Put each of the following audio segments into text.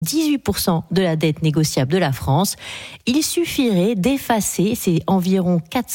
18% de la dette négociable de la France. Il suffirait d'effacer ces environ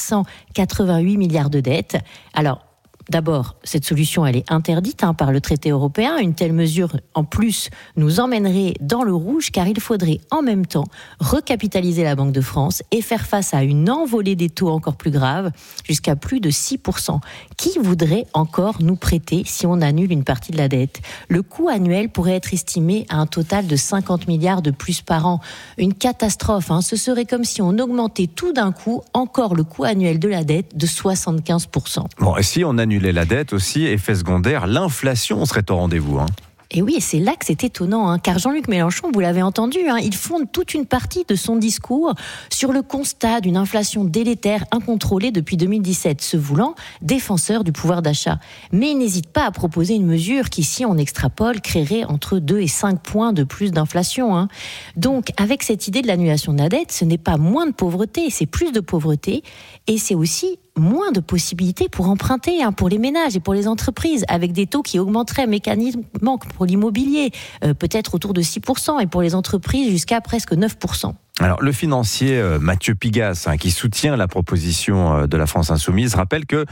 488 milliards de dettes. Alors, d'abord, cette solution, elle est interdite par le traité européen. Une telle mesure, en plus, nous emmènerait dans le rouge, car il faudrait en même temps recapitaliser la Banque de France et faire face à une envolée des taux encore plus grave, jusqu'à plus de 6%. Qui voudrait encore nous prêter si on annule une partie de la dette ? Le coût annuel pourrait être estimé à un total de 50 milliards de plus par an. Une catastrophe, Ce serait comme si on augmentait tout d'un coup encore le coût annuel de la dette de 75%. Bon, et si on annulait la dette aussi, effet secondaire, l'inflation serait au rendez-vous. Et oui, c'est là que c'est étonnant, car Jean-Luc Mélenchon, vous l'avez entendu, il fonde toute une partie de son discours sur le constat d'une inflation délétère incontrôlée depuis 2017, se voulant défenseur du pouvoir d'achat. Mais il n'hésite pas à proposer une mesure qui, si on extrapole, créerait entre 2 et 5 points de plus d'inflation. Donc, avec cette idée de l'annulation de la dette, ce n'est pas moins de pauvreté, c'est plus de pauvreté, et c'est aussi moins de possibilités pour emprunter, pour les ménages et pour les entreprises, avec des taux qui augmenteraient mécaniquement pour l'immobilier, peut-être autour de 6%, et pour les entreprises jusqu'à presque 9%. Alors, le financier Mathieu Pigasse, qui soutient la proposition de la France Insoumise, rappelle que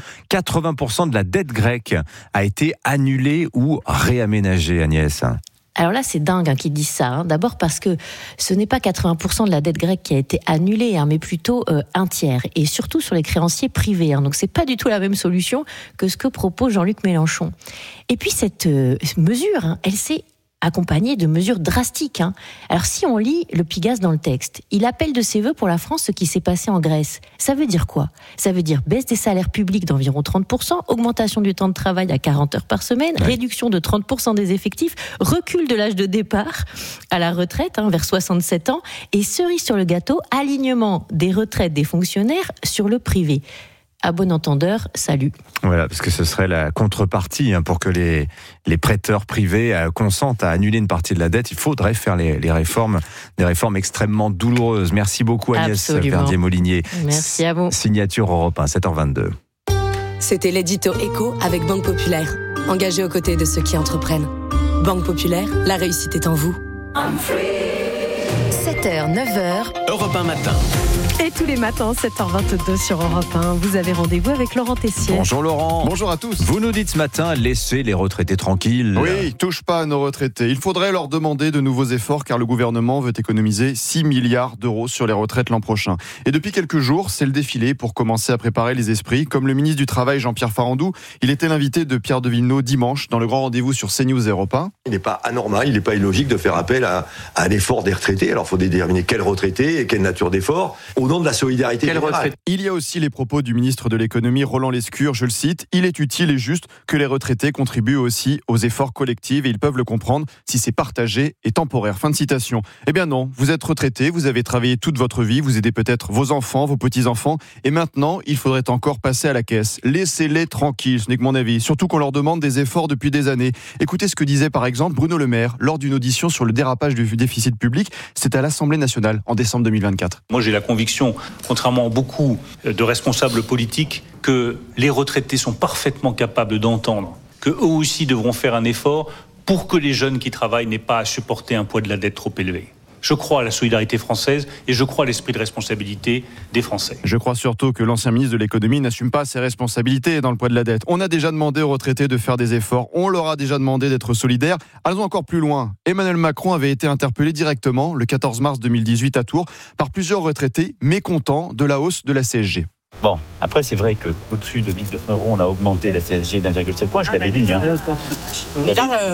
80% de la dette grecque a été annulée ou réaménagée, Agnès. Alors là, c'est dingue qu'ils disent ça. D'abord parce que ce n'est pas 80% de la dette grecque qui a été annulée, mais plutôt un tiers. Et surtout sur les créanciers privés. Donc c'est pas du tout la même solution que ce que propose Jean-Luc Mélenchon. Et puis cette mesure, elle s'est accompagnée de mesures drastiques. Alors si on lit le Pigasse dans le texte, il appelle de ses vœux pour la France ce qui s'est passé en Grèce. Ça veut dire quoi ? Ça veut dire baisse des salaires publics d'environ 30%, augmentation du temps de travail à 40 heures par semaine, réduction de 30% des effectifs, recul de l'âge de départ à la retraite vers 67 ans et cerise sur le gâteau, alignement des retraites des fonctionnaires sur le privé. À bon entendeur, salut. Voilà, parce que ce serait la contrepartie pour que les prêteurs privés consentent à annuler une partie de la dette. Il faudrait faire des réformes extrêmement douloureuses. Merci beaucoup Agnès Verdier-Molinier. Merci à vous. Signature Europe 1, 7h22. C'était l'édito Écho avec Banque Populaire. Engagé aux côtés de ceux qui entreprennent. Banque Populaire, la réussite est en vous. 7h, 9h. Europe 1 matin. Et tous les matins, 7h22 sur Europe 1, vous avez rendez-vous avec Laurent Tessier. Bonjour Laurent. Bonjour à tous. Vous nous dites ce matin, laissez les retraités tranquilles. Oui, touche pas à nos retraités. Il faudrait leur demander de nouveaux efforts car le gouvernement veut économiser 6 milliards d'euros sur les retraites l'an prochain. Et depuis quelques jours, c'est le défilé pour commencer à préparer les esprits. Comme le ministre du Travail Jean-Pierre Farandou, il était l'invité de Pierre de Villeneuve dimanche dans le grand rendez-vous sur CNews Europe 1. Il n'est pas anormal, il n'est pas illogique de faire appel à l'effort des retraités. Alors il faut déterminer quel retraité et quelle nature d'effort au nom de la solidarité. Il y a aussi les propos du ministre de l'économie Roland Lescure, je le cite, il est utile et juste que les retraités contribuent aussi aux efforts collectifs et ils peuvent le comprendre si c'est partagé et temporaire. Fin de citation. Eh bien non, vous êtes retraité, vous avez travaillé toute votre vie, vous aidez peut-être vos enfants, vos petits-enfants et maintenant il faudrait encore passer à la caisse. Laissez-les tranquilles, ce n'est que mon avis, surtout qu'on leur demande des efforts depuis des années. Écoutez ce que disait par exemple Bruno Le Maire lors d'une audition sur le dérapage du déficit public, c'était à l'Assemblée nationale en décembre 2024. Moi j'ai la conviction, contrairement à beaucoup de responsables politiques, que les retraités sont parfaitement capables d'entendre qu'eux aussi devront faire un effort pour que les jeunes qui travaillent n'aient pas à supporter un poids de la dette trop élevé. Je crois à la solidarité française et je crois à l'esprit de responsabilité des Français. Je crois surtout que l'ancien ministre de l'économie n'assume pas ses responsabilités dans le poids de la dette. On a déjà demandé aux retraités de faire des efforts, on leur a déjà demandé d'être solidaires. Allons encore plus loin. Emmanuel Macron avait été interpellé directement le 14 mars 2018 à Tours par plusieurs retraités mécontents de la hausse de la CSG. Bon, après c'est vrai qu'au-dessus de 1 200 €, on a augmenté la CSG d'1,7 point, je l'avais dit. Mais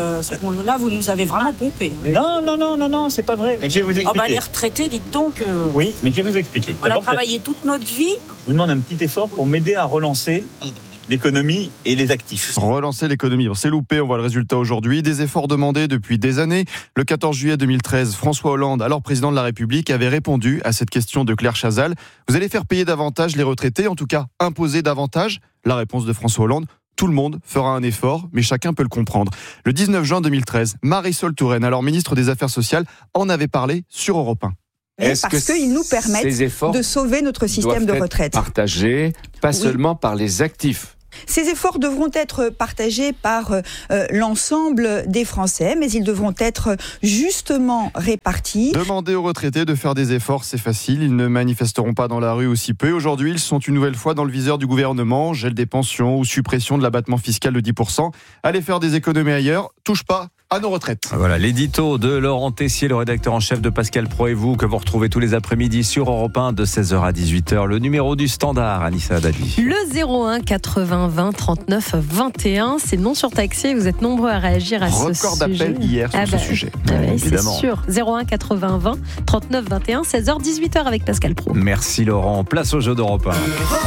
là, vous nous avez vraiment pompé. Non, c'est pas vrai. Mais je vais vous expliquer. Les retraités, dites donc... Oui, mais je vais vous expliquer. On a travaillé toute notre vie. Je vous demande un petit effort pour m'aider à relancer l'économie et les actifs. Relancer l'économie, c'est loupé, on voit le résultat aujourd'hui. Des efforts demandés depuis des années. Le 14 juillet 2013, François Hollande, alors président de la République, avait répondu à cette question de Claire Chazal. Vous allez faire payer davantage les retraités, en tout cas imposer davantage ? La réponse de François Hollande, tout le monde fera un effort, mais chacun peut le comprendre. Le 19 juin 2013, Marisol Touraine, alors ministre des Affaires sociales, en avait parlé sur Europe 1. Parce qu'ils nous permettent de sauver notre système de retraite. Partagés, pas seulement par les actifs. Ces efforts devront être partagés par l'ensemble des Français, mais ils devront être justement répartis. Demander aux retraités de faire des efforts, c'est facile. Ils ne manifesteront pas dans la rue aussi peu. Aujourd'hui, ils sont une nouvelle fois dans le viseur du gouvernement. Gel des pensions ou suppression de l'abattement fiscal de 10%. Allez faire des économies ailleurs. Touche pas à nos retraites. Voilà, l'édito de Laurent Tessier, le rédacteur en chef de Pascal Praud et vous, que vous retrouvez tous les après-midi sur Europe 1 de 16h à 18h. Le numéro du standard, Anissa Haddadi. Le 01 80 20 39 21. C'est non surtaxé. Vous êtes nombreux à réagir à ce sujet. Record d'appel hier sur ce sujet. Évidemment. C'est sûr. 01 80 20 39 21. 16h 18h avec Pascal Praud. Merci Laurent. Place au jeu d'Europe 1.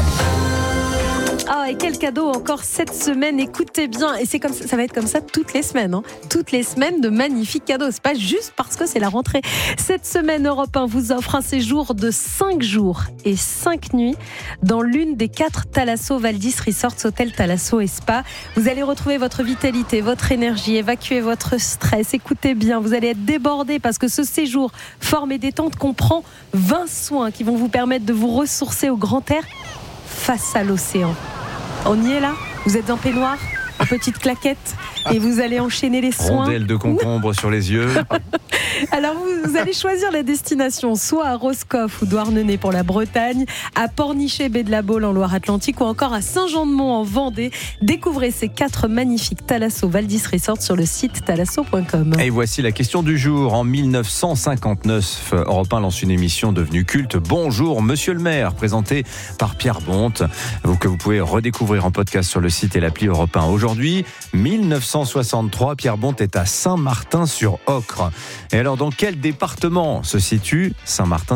Ah, et quel cadeau encore cette semaine, écoutez bien, et c'est comme ça va être comme ça toutes les semaines, toutes les semaines de magnifiques cadeaux, c'est pas juste parce que c'est la rentrée. Cette semaine, Europe 1 vous offre un séjour de 5 jours et 5 nuits dans l'une des 4 Thalasso Valdis Resorts Hôtel Thalasso et Spa. Vous allez retrouver votre vitalité, votre énergie, évacuer votre stress, écoutez bien, vous allez être débordé parce que ce séjour forme et détente comprend 20 soins qui vont vous permettre de vous ressourcer au grand air face à l'océan. On y est là ? Vous êtes en peignoir, en petite claquette, et vous allez enchaîner les soins. Rondelle de concombre sur les yeux. Alors vous allez choisir la destination, soit à Roscoff ou Douarnenez pour la Bretagne, à Pornichet, baie de la Baule en Loire-Atlantique ou encore à Saint-Jean-de-Mont en Vendée. Découvrez ces 4 magnifiques Thalasso Valdis Resorts sur le site thalasso.com. Et voici la question du jour. En 1959, Europe 1 lance une émission devenue culte. Bonjour Monsieur le maire, présentée par Pierre Bonte, que vous pouvez redécouvrir en podcast sur le site et l'appli Europe 1. Aujourd'hui, 1963, Pierre Bonte est à Saint-Martin-sur-Ocre. Et alors, dans quel département se situe Saint-Martin-sur-Ocre ?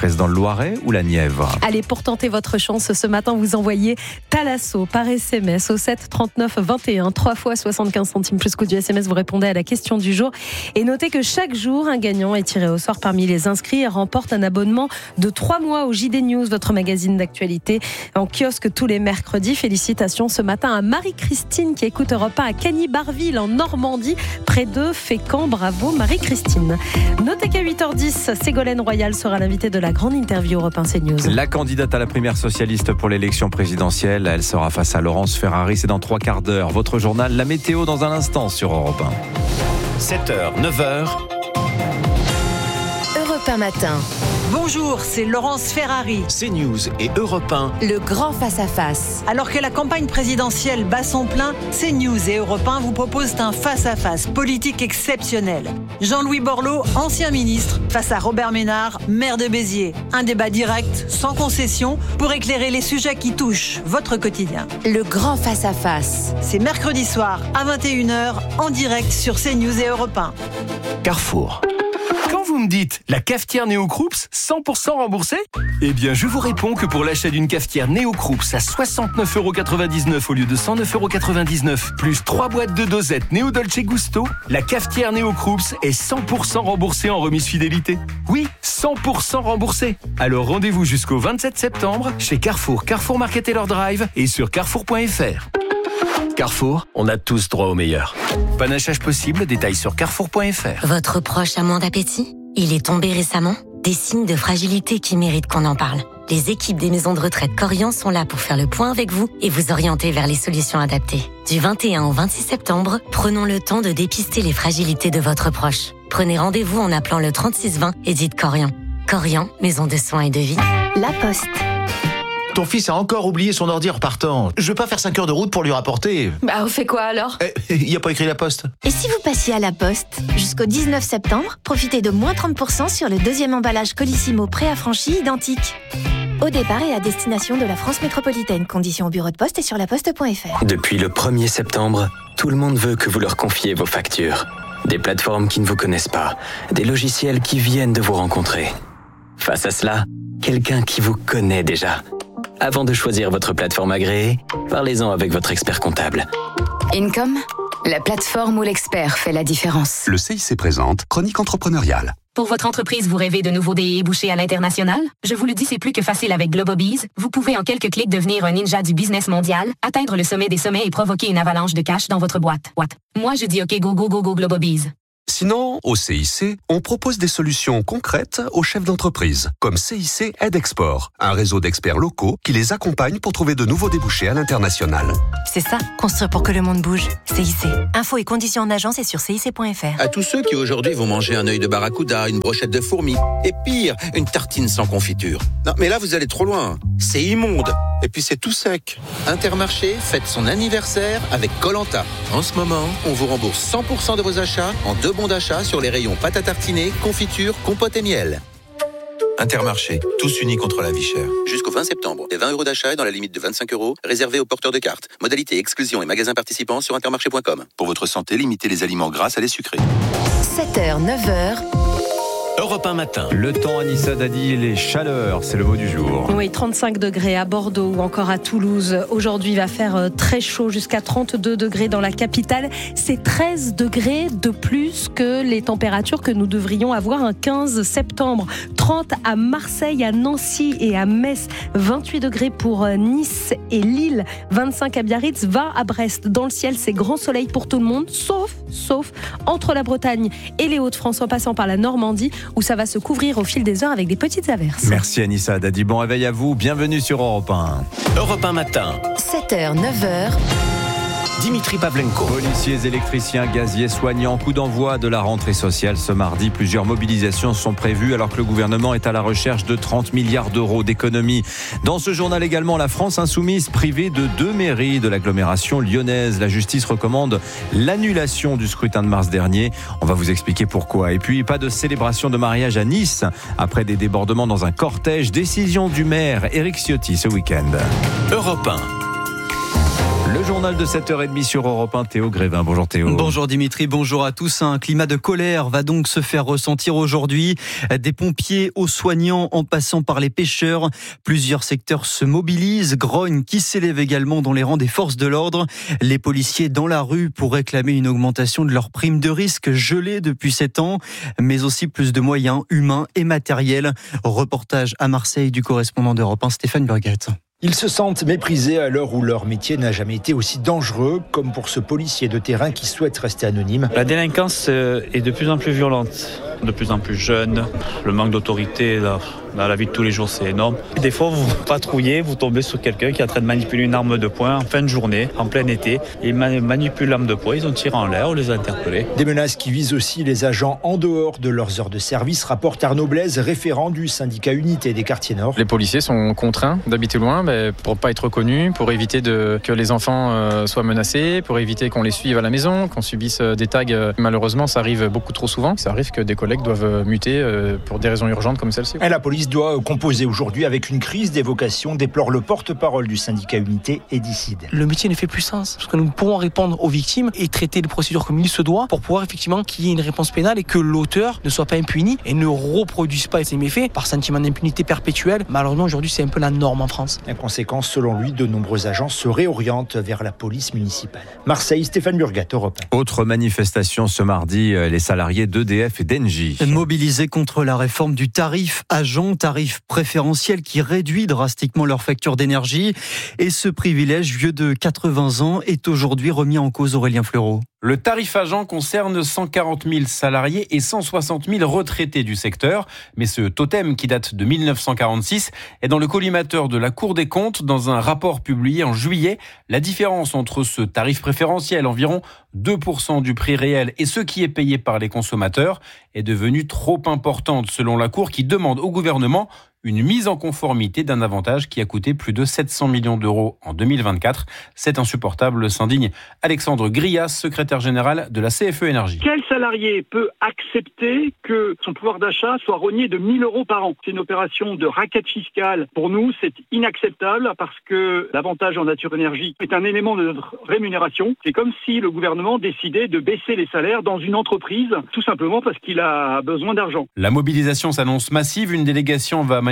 Est-ce dans le Loiret ou la Nièvre ? Allez, pour tenter votre chance ce matin, vous envoyez Thalasso par SMS au 7 39 21, 3 fois 75 centimes plus coût du SMS. Vous répondez à la question du jour. Et notez que chaque jour, un gagnant est tiré au sort parmi les inscrits et remporte un abonnement de 3 mois au JD News, votre magazine d'actualité en kiosque tous les mercredis. Félicitations ce matin à Marie-Christine qui écoute Europe 1 à Cagny-Barville en Normandie, près de Fécamp. Bravo Marie-Christine. Notez qu'à 8h10, Ségolène Royal sera l'invitée de la grande interview Europe 1 CNews. La candidate à la primaire socialiste pour l'élection présidentielle, elle sera face à Laurence Ferrari, c'est dans 3 quarts d'heure. Votre journal, la météo dans un instant sur Europe 1. 7h, 9h. Europe 1 matin. Bonjour, c'est Laurence Ferrari. CNews et Europe 1. Le grand face-à-face. Alors que la campagne présidentielle bat son plein, CNews et Europe 1 vous proposent un face-à-face politique exceptionnel. Jean-Louis Borloo, ancien ministre, face à Robert Ménard, maire de Béziers. Un débat direct, sans concession, pour éclairer les sujets qui touchent votre quotidien. Le grand face-à-face. C'est mercredi soir à 21h, en direct sur CNews et Europe 1. Carrefour. Quand vous me dites la cafetière Néo-Kroups 100% remboursée, eh bien je vous réponds que pour l'achat d'une cafetière Néo-Kroups à 69,99€ au lieu de 109,99€, plus 3 boîtes de dosettes Néo Dolce Gusto, la cafetière Néo-Kroups est 100% remboursée en remise fidélité. Oui, 100% remboursée. Alors rendez-vous jusqu'au 27 septembre chez Carrefour, Carrefour Market Taylor Drive et sur carrefour.fr. Carrefour, on a tous droit au meilleur. Panachage possible, détails sur carrefour.fr. Votre proche a moins d'appétit ? Il est tombé récemment ? Des signes de fragilité qui méritent qu'on en parle. Les équipes des maisons de retraite Corian sont là pour faire le point avec vous et vous orienter vers les solutions adaptées. Du 21 au 26 septembre, prenons le temps de dépister les fragilités de votre proche. Prenez rendez-vous en appelant le 3620 et dites Corian. Corian, maison de soins et de vie. La Poste. Ton fils a encore oublié son ordi en repartant. Je veux pas faire 5 heures de route pour lui rapporter. Bah, on fait quoi alors ? Il y a pas écrit la Poste. Et si vous passiez à la Poste ? Jusqu'au 19 septembre, profitez de moins 30% sur le deuxième emballage Colissimo préaffranchi identique. Au départ et à destination de la France métropolitaine. Conditions au bureau de poste et sur laposte.fr. Depuis le 1er septembre, tout le monde veut que vous leur confiez vos factures. Des plateformes qui ne vous connaissent pas, des logiciels qui viennent de vous rencontrer. Face à cela, quelqu'un qui vous connaît déjà. Avant de choisir votre plateforme agréée, parlez-en avec votre expert comptable. Income, la plateforme où l'expert fait la différence. Le CIC présente Chronique entrepreneuriale. Pour votre entreprise, vous rêvez de nouveaux débouchés à l'international? Je vous le dis, c'est plus que facile avec Globobees. Vous pouvez en quelques clics devenir un ninja du business mondial, atteindre le sommet des sommets et provoquer une avalanche de cash dans votre boîte. Moi, je dis OK, go, go, go, go, Globobees. Sinon, au CIC, on propose des solutions concrètes aux chefs d'entreprise, comme CIC Aide Export, un réseau d'experts locaux qui les accompagne pour trouver de nouveaux débouchés à l'international. C'est ça, construire pour que le monde bouge. CIC. Infos et conditions en agence et sur cic.fr. À tous ceux qui aujourd'hui vont manger un œil de barracuda, une brochette de fourmis, et pire, une tartine sans confiture. Non, mais là, vous allez trop loin. C'est immonde. Et puis c'est tout sec. Intermarché fête son anniversaire avec Koh-Lanta. En ce moment, on vous rembourse 100% de vos achats en 2 bons d'achat sur les rayons pâte à tartiner, confiture, compote et miel. Intermarché, tous unis contre la vie chère. Jusqu'au 20 septembre, les 20 € d'achat et dans la limite de 25 € réservés aux porteurs de cartes. Modalité exclusion et magasins participants sur intermarché.com. Pour votre santé, limitez les aliments gras à les sucrés. 7h, 9h. Europe 1 matin. Le temps, Anissa Dadi, les chaleurs, c'est le mot du jour. Oui, 35 degrés à Bordeaux ou encore à Toulouse. Aujourd'hui, il va faire très chaud, jusqu'à 32 degrés dans la capitale. C'est 13 degrés de plus que les températures que nous devrions avoir un 15 septembre. 30 à Marseille, à Nancy et à Metz. 28 degrés pour Nice et Lille. 25 à Biarritz, 20 à Brest. Dans le ciel, c'est grand soleil pour tout le monde, sauf entre la Bretagne et les Hauts-de-France en passant par la Normandie, où ça va se couvrir au fil des heures avec des petites averses. Merci Anissa Dadi, bon réveil à vous, bienvenue sur Europe 1. Europe 1 matin. 7h, 9h. Dimitri Pavlenko. Policiers, électriciens, gaziers, soignants, coup d'envoi de la rentrée sociale ce mardi. Plusieurs mobilisations sont prévues alors que le gouvernement est à la recherche de 30 milliards d'euros d'économies. Dans ce journal également, la France insoumise privée de 2 mairies de l'agglomération lyonnaise. La justice recommande l'annulation du scrutin de mars dernier. On va vous expliquer pourquoi. Et puis, pas de célébration de mariage à Nice après des débordements dans un cortège. Décision du maire Éric Ciotti ce week-end. Europe 1. Le journal de 7h30 sur Europe 1, Théo Grévin. Bonjour Théo. Bonjour Dimitri, bonjour à tous. Un climat de colère va donc se faire ressentir aujourd'hui. Des pompiers aux soignants en passant par les pêcheurs. Plusieurs secteurs se mobilisent. Grogne qui s'élève également dans les rangs des forces de l'ordre. Les policiers dans la rue pour réclamer une augmentation de leur prime de risque gelée depuis 7 ans, mais aussi plus de moyens humains et matériels. Reportage à Marseille du correspondant d'Europe 1, Stéphane Burguette. Ils se sentent méprisés à l'heure où leur métier n'a jamais été aussi dangereux, comme pour ce policier de terrain qui souhaite rester anonyme. La délinquance est de plus en plus violente, de plus en plus jeune. Le manque d'autorité dans la vie de tous les jours, c'est énorme. Des fois, vous patrouillez, vous tombez sur quelqu'un qui est en train de manipuler une arme de poing en fin de journée, en plein été. Ils manipulent l'arme de poing, ils ont tiré en l'air, on les a interpellés. Des menaces qui visent aussi les agents en dehors de leurs heures de service, rapporte Arnaud Blaise, référent du syndicat Unité des quartiers nord. Les policiers sont contraints d'habiter loin pour ne pas être reconnus, pour éviter que les enfants soient menacés, pour éviter qu'on les suive à la maison, qu'on subisse des tags. Malheureusement, ça arrive beaucoup trop souvent. Ça arrive que des collègues doivent muter pour des raisons urgentes comme celle-ci. Et la police doit composer aujourd'hui avec une crise des vocations, déplore le porte-parole du syndicat Unité, Edicide. Le métier ne fait plus sens, parce que nous pourrons répondre aux victimes et traiter les procédures comme il se doit pour pouvoir effectivement qu'il y ait une réponse pénale et que l'auteur ne soit pas impuni et ne reproduise pas ses méfaits par sentiment d'impunité perpétuelle. Malheureusement, aujourd'hui, c'est un peu la norme en France. En conséquence, selon lui, de nombreux agents se réorientent vers la police municipale. Marseille, Stéphane Burgat, Europe 1. Autre manifestation ce mardi, les salariés d'EDF et d'Engie. Mobilisés contre la réforme du tarif agent, tarif préférentiel qui réduit drastiquement leur facture d'énergie. Et ce privilège, vieux de 80 ans, est aujourd'hui remis en cause. Aurélien Fleureau. Le tarif agent concerne 140 000 salariés et 160 000 retraités du secteur. Mais ce totem, qui date de 1946, est dans le collimateur de la Cour des comptes. Dans un rapport publié en juillet, la différence entre ce tarif préférentiel, environ 2% du prix réel, et ce qui est payé par les consommateurs, est devenue trop importante selon la Cour, qui demande au gouvernement une mise en conformité d'un avantage qui a coûté plus de 700 millions d'euros en 2024. C'est insupportable, s'indigne Alexandre Grias, secrétaire général de la CFE Énergie. Quel salarié peut accepter que son pouvoir d'achat soit rogné de 1 000 euros par an ? C'est une opération de raquette fiscale. Pour nous, c'est inacceptable parce que l'avantage en nature énergie est un élément de notre rémunération. C'est comme si le gouvernement décidait de baisser les salaires dans une entreprise, tout simplement parce qu'il a besoin d'argent. La mobilisation s'annonce massive. Une délégation va manifester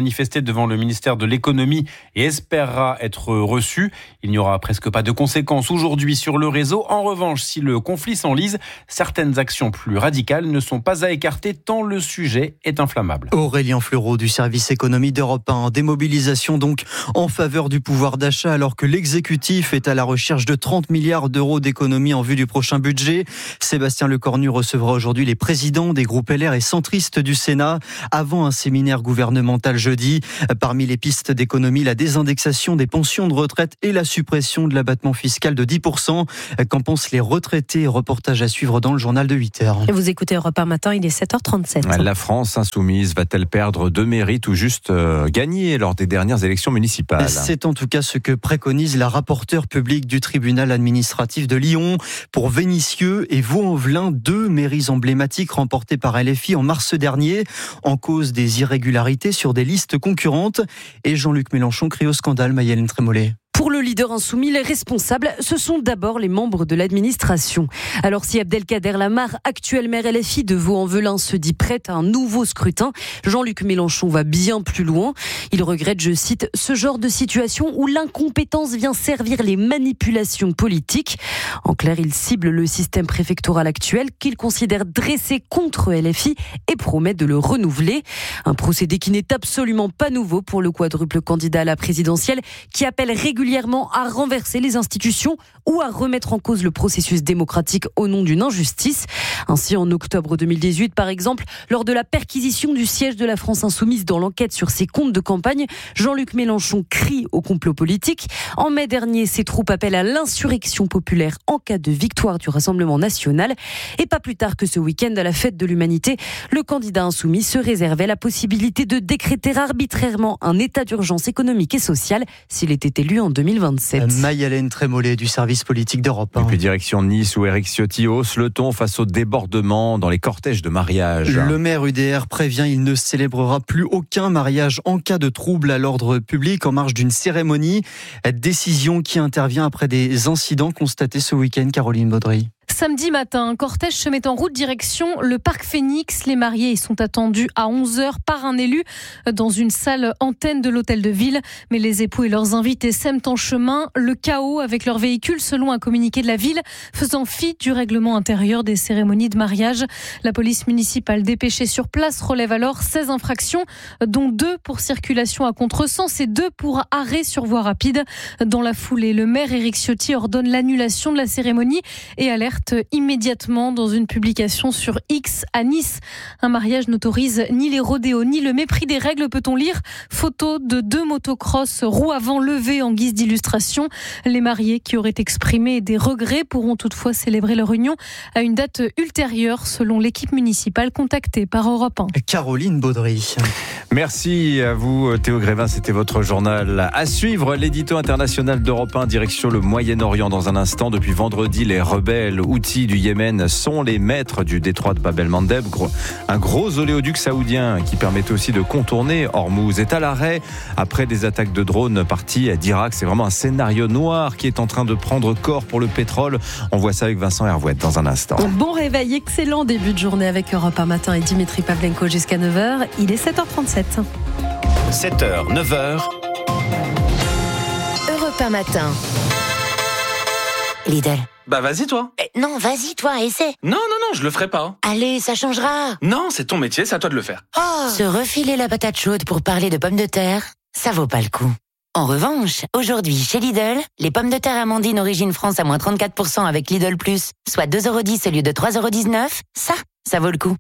manifester devant le ministère de l'économie et espérera être reçu. Il n'y aura presque pas de conséquences aujourd'hui sur le réseau. En revanche, si le conflit s'enlise, certaines actions plus radicales ne sont pas à écarter tant le sujet est inflammable. Aurélien Fleureau du service économie d'Europe 1. Démobilisation donc en faveur du pouvoir d'achat alors que l'exécutif est à la recherche de 30 milliards d'euros d'économies en vue du prochain budget. Sébastien Lecornu recevra aujourd'hui les présidents des groupes LR et centristes du Sénat avant un séminaire gouvernemental jeudi. Parmi les pistes d'économie, la désindexation des pensions de retraite et la suppression de l'abattement fiscal de 10%. Qu'en pensent les retraités? Reportage à suivre dans le journal de 8h. Et vous écoutez Europe 1 matin, il est 7h37. La France insoumise va-t-elle perdre 2 mérites ou juste gagner lors des dernières élections municipales? C'est en tout cas ce que préconise la rapporteure publique du tribunal administratif de Lyon. Pour Vénissieux et Vaux-en-Velin, 2 mairies emblématiques remportées par LFI en mars dernier, en cause des irrégularités sur des listes concurrentes. Et Jean-Luc Mélenchon crie au scandale, Maïeline Trémollet. Pour le leader insoumis, les responsables, ce sont d'abord les membres de l'administration. Alors si Abdelkader Lamar, actuel maire LFI de Vaux-en-Velin, se dit prêt à un nouveau scrutin, Jean-Luc Mélenchon va bien plus loin. Il regrette, je cite, ce genre de situation où l'incompétence vient servir les manipulations politiques. En clair, il cible le système préfectoral actuel qu'il considère dressé contre LFI et promet de le renouveler. Un procédé qui n'est absolument pas nouveau pour le quadruple candidat à la présidentielle qui appelle régulièrement à renverser les institutions ou à remettre en cause le processus démocratique au nom d'une injustice. Ainsi, en octobre 2018, par exemple, lors de la perquisition du siège de la France Insoumise dans l'enquête sur ses comptes de campagne, Jean-Luc Mélenchon crie au complot politique. En mai dernier, ses troupes appellent à l'insurrection populaire en cas de victoire du Rassemblement national. Et pas plus tard que ce week-end, à la fête de l'humanité, le candidat insoumis se réservait la possibilité de décréter arbitrairement un état d'urgence économique et social s'il était élu en 2027. Maïeline Trémollet du service politique d'Europe 1. Et puis direction Nice où Éric Ciotti hausse le ton face au débordement dans les cortèges de mariage. Le maire UDR prévient il ne célébrera plus aucun mariage en cas de trouble à l'ordre public en marge d'une cérémonie. Décision qui intervient après des incidents constatés ce week-end, Caroline Baudry. Samedi matin, un cortège se met en route direction le parc Phoenix. Les mariés y sont attendus à 11h par un élu dans une salle antenne de l'hôtel de ville. Mais les époux et leurs invités sèment en chemin le chaos avec leur véhicule, selon un communiqué de la ville, faisant fi du règlement intérieur des cérémonies de mariage. La police municipale dépêchée sur place relève alors 16 infractions, dont 2 pour circulation à contresens et 2 pour arrêt sur voie rapide. Dans la foulée, le maire Éric Ciotti ordonne l'annulation de la cérémonie et alerte immédiatement dans une publication sur X à Nice. Un mariage n'autorise ni les rodéos ni le mépris des règles, peut-on lire. Photo de 2 motocross, roues avant levées en guise d'illustration. Les mariés qui auraient exprimé des regrets pourront toutefois célébrer leur union à une date ultérieure, selon l'équipe municipale contactée par Europe 1. Caroline Baudry. Merci à vous Théo Grévin, c'était votre journal. À suivre, l'édito international d'Europe 1, direction le Moyen-Orient dans un instant. Depuis vendredi, les rebelles outils du Yémen sont les maîtres du détroit de Bab el-Mandeb. Un gros oléoduc saoudien qui permettait aussi de contourner Hormuz est à l'arrêt après des attaques de drones partis d'Irak. C'est vraiment un scénario noir qui est en train de prendre corps pour le pétrole. On voit ça avec Vincent Hervouette dans un instant. Bon réveil, excellent début de journée avec Europe 1 matin et Dimitri Pavlenko jusqu'à 9h. Il est 7h37. 7h, 9h. Europe 1 matin. Lidl. Bah vas-y toi. Non, vas-y toi, essaie. Non, je le ferai pas. Allez, ça changera. Non, c'est ton métier, c'est à toi de le faire. Se refiler la patate chaude pour parler de pommes de terre, ça vaut pas le coup. En revanche, aujourd'hui, chez Lidl, les pommes de terre Amandine Origine France à moins 34% avec Lidl Plus, soit 2,10€ au lieu de 3,19€, ça vaut le coup.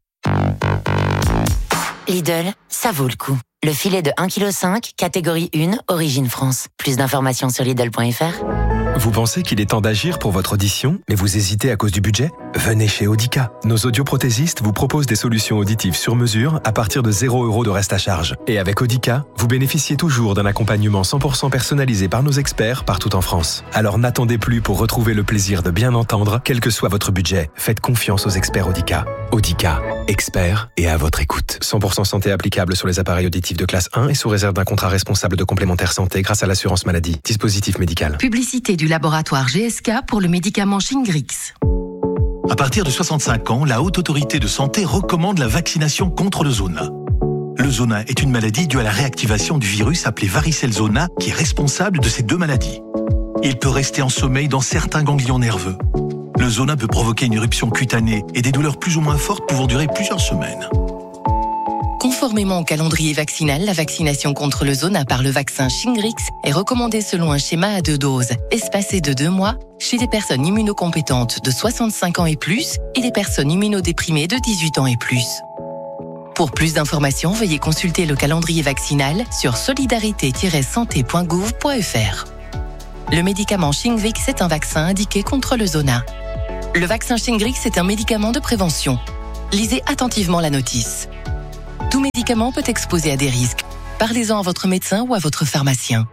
Lidl, ça vaut le coup. Le filet de 1,5 kg, catégorie 1, Origine France. Plus d'informations sur Lidl.fr. Vous pensez qu'il est temps d'agir pour votre audition, mais vous hésitez à cause du budget ? Venez chez Audica. Nos audioprothésistes vous proposent des solutions auditives sur mesure à partir de 0€ de reste à charge. Et avec Audica, vous bénéficiez toujours d'un accompagnement 100% personnalisé par nos experts partout en France. Alors n'attendez plus pour retrouver le plaisir de bien entendre, quel que soit votre budget. Faites confiance aux experts Audica. Audica, experts et à votre écoute. 100% santé applicable sur les appareils auditifs de classe 1 et sous réserve d'un contrat responsable de complémentaire santé grâce à l'assurance maladie. Dispositif médical. Publicité du laboratoire GSK pour le médicament Shingrix. À partir de 65 ans, la Haute Autorité de Santé recommande la vaccination contre le zona. Le zona est une maladie due à la réactivation du virus appelé varicelle zona qui est responsable de ces deux maladies. Il peut rester en sommeil dans certains ganglions nerveux. Le zona peut provoquer une éruption cutanée et des douleurs plus ou moins fortes pouvant durer plusieurs semaines. Conformément au calendrier vaccinal, la vaccination contre le zona par le vaccin Shingrix est recommandée selon un schéma à 2 doses, espacé de 2 mois, chez les personnes immunocompétentes de 65 ans et plus et les personnes immunodéprimées de 18 ans et plus. Pour plus d'informations, veuillez consulter le calendrier vaccinal sur solidarité-santé.gouv.fr. Le médicament Shingrix est un vaccin indiqué contre le zona. Le vaccin Shingrix est un médicament de prévention. Lisez attentivement la notice. Tout médicament peut exposer à des risques. Parlez-en à votre médecin ou à votre pharmacien.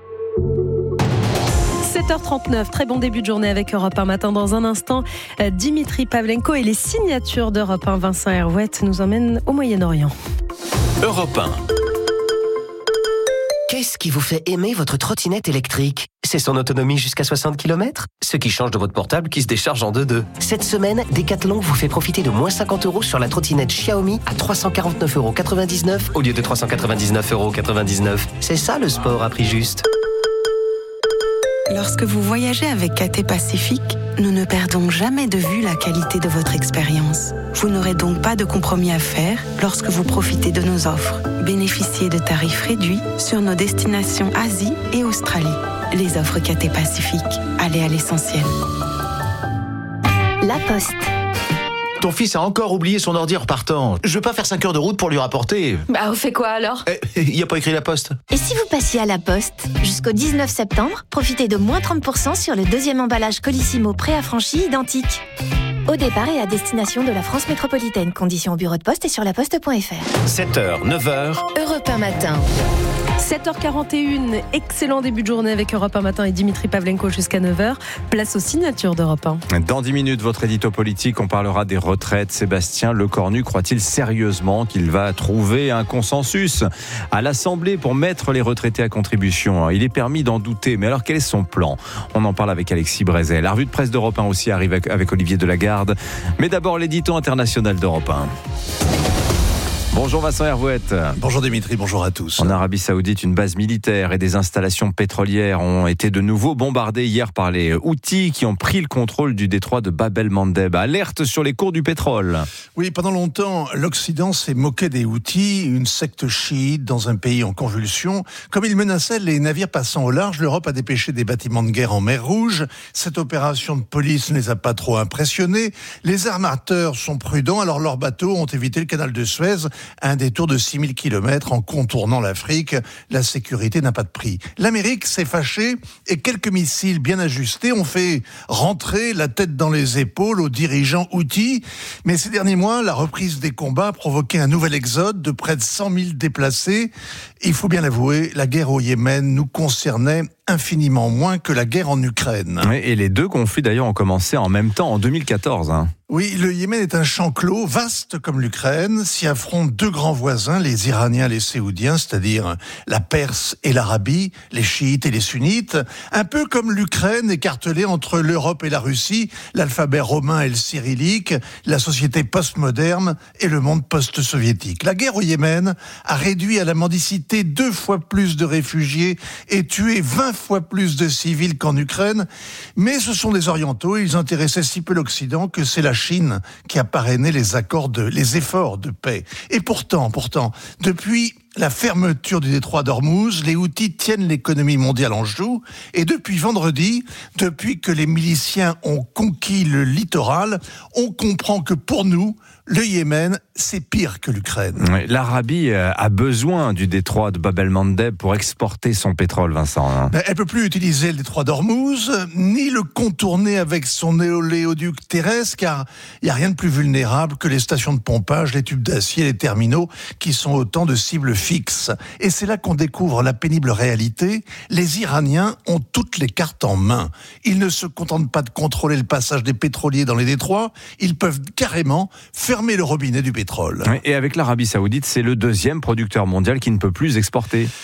7h39, très bon début de journée avec Europe 1 matin. Dans un instant, Dimitri Pavlenko et les signatures d'Europe 1. Vincent Hervouette nous emmène au Moyen-Orient. Europe 1. Qu'est-ce qui vous fait aimer votre trottinette électrique ? C'est son autonomie jusqu'à 60 km ? Ce qui change de votre portable qui se décharge en 2-2. Cette semaine, Decathlon vous fait profiter de moins 50 € sur la trottinette Xiaomi à 349,99 € au lieu de 399,99 €. C'est ça le sport à prix juste. Lorsque vous voyagez avec KT Pacifique, nous ne perdons jamais de vue la qualité de votre expérience. Vous n'aurez donc pas de compromis à faire lorsque vous profitez de nos offres. Bénéficiez de tarifs réduits sur nos destinations Asie et Australie. Les offres KT Pacifique. Allez à l'essentiel. La Poste. Ton fils a encore oublié son ordi en repartant. Je veux pas faire 5 heures de route pour lui rapporter. Bah, on fait quoi alors ? Il y a pas écrit la Poste. Et si vous passiez à la Poste ? Jusqu'au 19 septembre, profitez de moins 30% sur le deuxième emballage Colissimo préaffranchi identique. Au départ et à destination de la France métropolitaine. Conditions au bureau de poste et sur laposte.fr. 7h, 9h. Europe 1 matin. 7h41, excellent début de journée avec Europe 1 matin et Dimitri Pavlenko jusqu'à 9h. Place aux signatures d'Europe 1. Dans 10 minutes, votre édito politique, on parlera des retraites. Sébastien Lecornu croit-il sérieusement qu'il va trouver un consensus à l'Assemblée pour mettre les retraités à contribution ? Il est permis d'en douter, mais alors quel est son plan ? On en parle avec Alexis Brézel. La revue de presse d'Europe 1 aussi arrive avec Olivier Delagarde. Mais d'abord, l'édito international d'Europe 1. Bonjour Vincent Hervouette. Bonjour Dimitri, bonjour à tous. En Arabie Saoudite, une base militaire et des installations pétrolières ont été de nouveau bombardées hier par les Houthis qui ont pris le contrôle du détroit de Bab el-Mandeb. Alerte sur les cours du pétrole. Oui, pendant longtemps, l'Occident s'est moqué des Houthis, une secte chiite dans un pays en convulsion. Comme ils menaçaient les navires passant au large, l'Europe a dépêché des bâtiments de guerre en mer Rouge. Cette opération de police ne les a pas trop impressionnés. Les armateurs sont prudents, alors leurs bateaux ont évité le canal de Suez, un détour de 6000 km en contournant l'Afrique. La sécurité n'a pas de prix. L'Amérique s'est fâchée et quelques missiles bien ajustés ont fait rentrer la tête dans les épaules aux dirigeants houthis. Mais ces derniers mois, la reprise des combats a provoqué un nouvel exode de près de 100 000 déplacés. Il faut bien l'avouer, la guerre au Yémen nous concernait infiniment moins que la guerre en Ukraine. Oui, et les deux conflits d'ailleurs ont commencé en même temps en 2014. Oui, le Yémen est un champ clos, vaste comme l'Ukraine, s'y affrontent deux grands voisins, les Iraniens et les Saoudiens, c'est-à-dire la Perse et l'Arabie, les chiites et les sunnites, un peu comme l'Ukraine écartelée entre l'Europe et la Russie, l'alphabet romain et le cyrillique, la société postmoderne et le monde post-soviétique. La guerre au Yémen a réduit à la mendicité 2 fois plus de réfugiés et tué 20 fois plus de civils qu'en Ukraine, mais ce sont des orientaux, ils intéressaient si peu l'Occident que c'est la Chine qui a parrainé les efforts de paix. Et pourtant, depuis la fermeture du détroit d'Ormuz, les Houthis tiennent l'économie mondiale en joue, et depuis vendredi, depuis que les miliciens ont conquis le littoral, on comprend que pour nous, le Yémen, c'est pire que l'Ukraine. Oui, l'Arabie a besoin du détroit de Bab el-Mandeb pour exporter son pétrole, Vincent. Elle ne peut plus utiliser le détroit d'Ormuz, ni le contourner avec son oléoduc terrestre, car il n'y a rien de plus vulnérable que les stations de pompage, les tubes d'acier, les terminaux, qui sont autant de cibles fixes. Et c'est là qu'on découvre la pénible réalité. Les Iraniens ont toutes les cartes en main. Ils ne se contentent pas de contrôler le passage des pétroliers dans les détroits, ils peuvent carrément fermer le robinet du pétrole. Et avec l'Arabie Saoudite, c'est le deuxième producteur mondial qui ne peut plus exporter.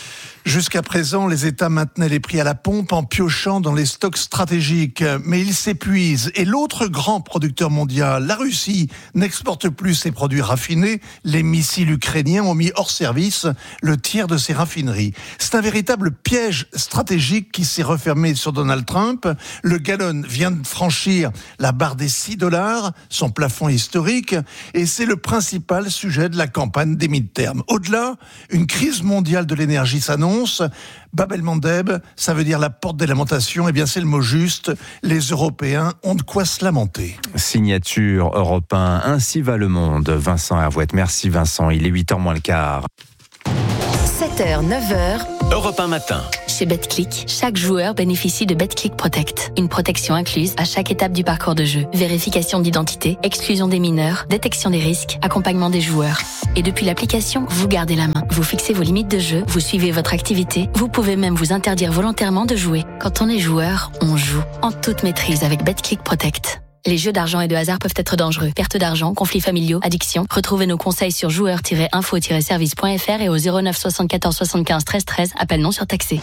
Jusqu'à présent, les États maintenaient les prix à la pompe en piochant dans les stocks stratégiques. Mais ils s'épuisent. Et l'autre grand producteur mondial, la Russie, n'exporte plus ses produits raffinés. Les missiles ukrainiens ont mis hors service le tiers de ses raffineries. C'est un véritable piège stratégique qui s'est refermé sur Donald Trump. Le gallon vient de franchir la barre des $6, son plafond historique. Et c'est le principal sujet de la campagne des midterms. Au-delà, une crise mondiale de l'énergie s'annonce. Bab el-Mandeb, ça veut dire la porte des lamentations. Eh bien, c'est le mot juste. Les Européens ont de quoi se lamenter. Signature Europe 1, ainsi va le monde. Vincent Hervouette. Merci Vincent, il est 8h moins le quart. 7h, 9h. Europe 1 matin. Chez BetClick, chaque joueur bénéficie de BetClick Protect. Une protection incluse à chaque étape du parcours de jeu. Vérification d'identité, exclusion des mineurs, détection des risques, accompagnement des joueurs. Et depuis l'application, vous gardez la main. Vous fixez vos limites de jeu, vous suivez votre activité. Vous pouvez même vous interdire volontairement de jouer. Quand on est joueur, on joue. En toute maîtrise avec BetClick Protect. Les jeux d'argent et de hasard peuvent être dangereux. Perte d'argent, conflits familiaux, addiction. Retrouvez nos conseils sur joueurs-info-service.fr et au 09 74 75 13 13. Appel non surtaxé.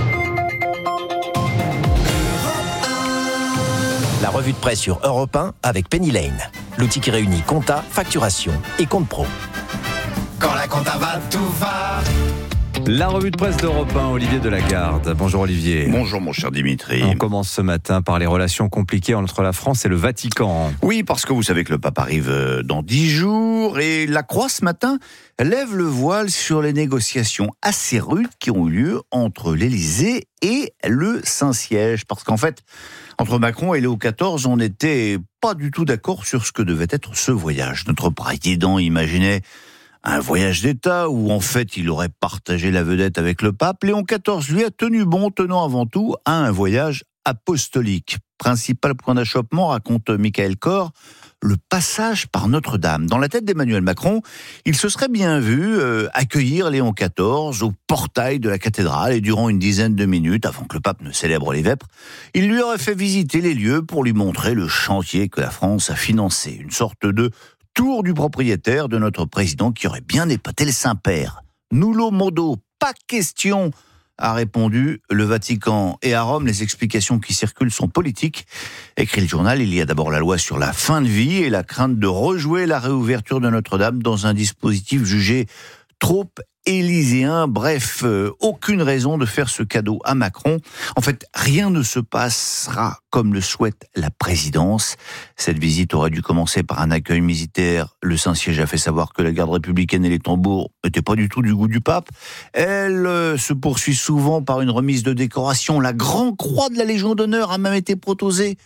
La revue de presse sur Europe 1 avec Penny Lane. L'outil qui réunit compta, facturation et compte pro. Quand la compta va, tout va. La revue de presse d'Europe 1, Olivier Delagarde. Bonjour Olivier. Bonjour mon cher Dimitri. On commence ce matin par les relations compliquées entre la France et le Vatican. Oui, parce que vous savez que le pape arrive dans 10 jours et la Croix ce matin lève le voile sur les négociations assez rudes qui ont eu lieu entre l'Élysée et le Saint-Siège. Parce qu'en fait, entre Macron et Léo XIV, on n'était pas du tout d'accord sur ce que devait être ce voyage. Notre président imaginait un voyage d'État où, en fait, il aurait partagé la vedette avec le pape. Léon XIV, lui, a tenu bon, tenant avant tout à un voyage apostolique. Principal point d'achoppement, raconte Michael Kor, le passage par Notre-Dame. Dans la tête d'Emmanuel Macron, il se serait bien vu accueillir Léon XIV au portail de la cathédrale et durant une dizaine de minutes, avant que le pape ne célèbre les vêpres, il lui aurait fait visiter les lieux pour lui montrer le chantier que la France a financé. Une sorte de tour du propriétaire de notre président qui aurait bien épaté le Saint-Père. Nullo modo, pas question, a répondu le Vatican. Et à Rome, les explications qui circulent sont politiques. Écrit le journal, il y a d'abord la loi sur la fin de vie et la crainte de rejouer la réouverture de Notre-Dame dans un dispositif jugé trop élyséen. Bref, aucune raison de faire ce cadeau à Macron. En fait, rien ne se passera comme le souhaite la présidence. Cette visite aurait dû commencer par un accueil militaire. Le Saint-Siège a fait savoir que la garde républicaine et les tambours n'étaient pas du tout du goût du pape. Elle se poursuit souvent par une remise de décoration. La Grande Croix de la Légion d'honneur a même été proposée.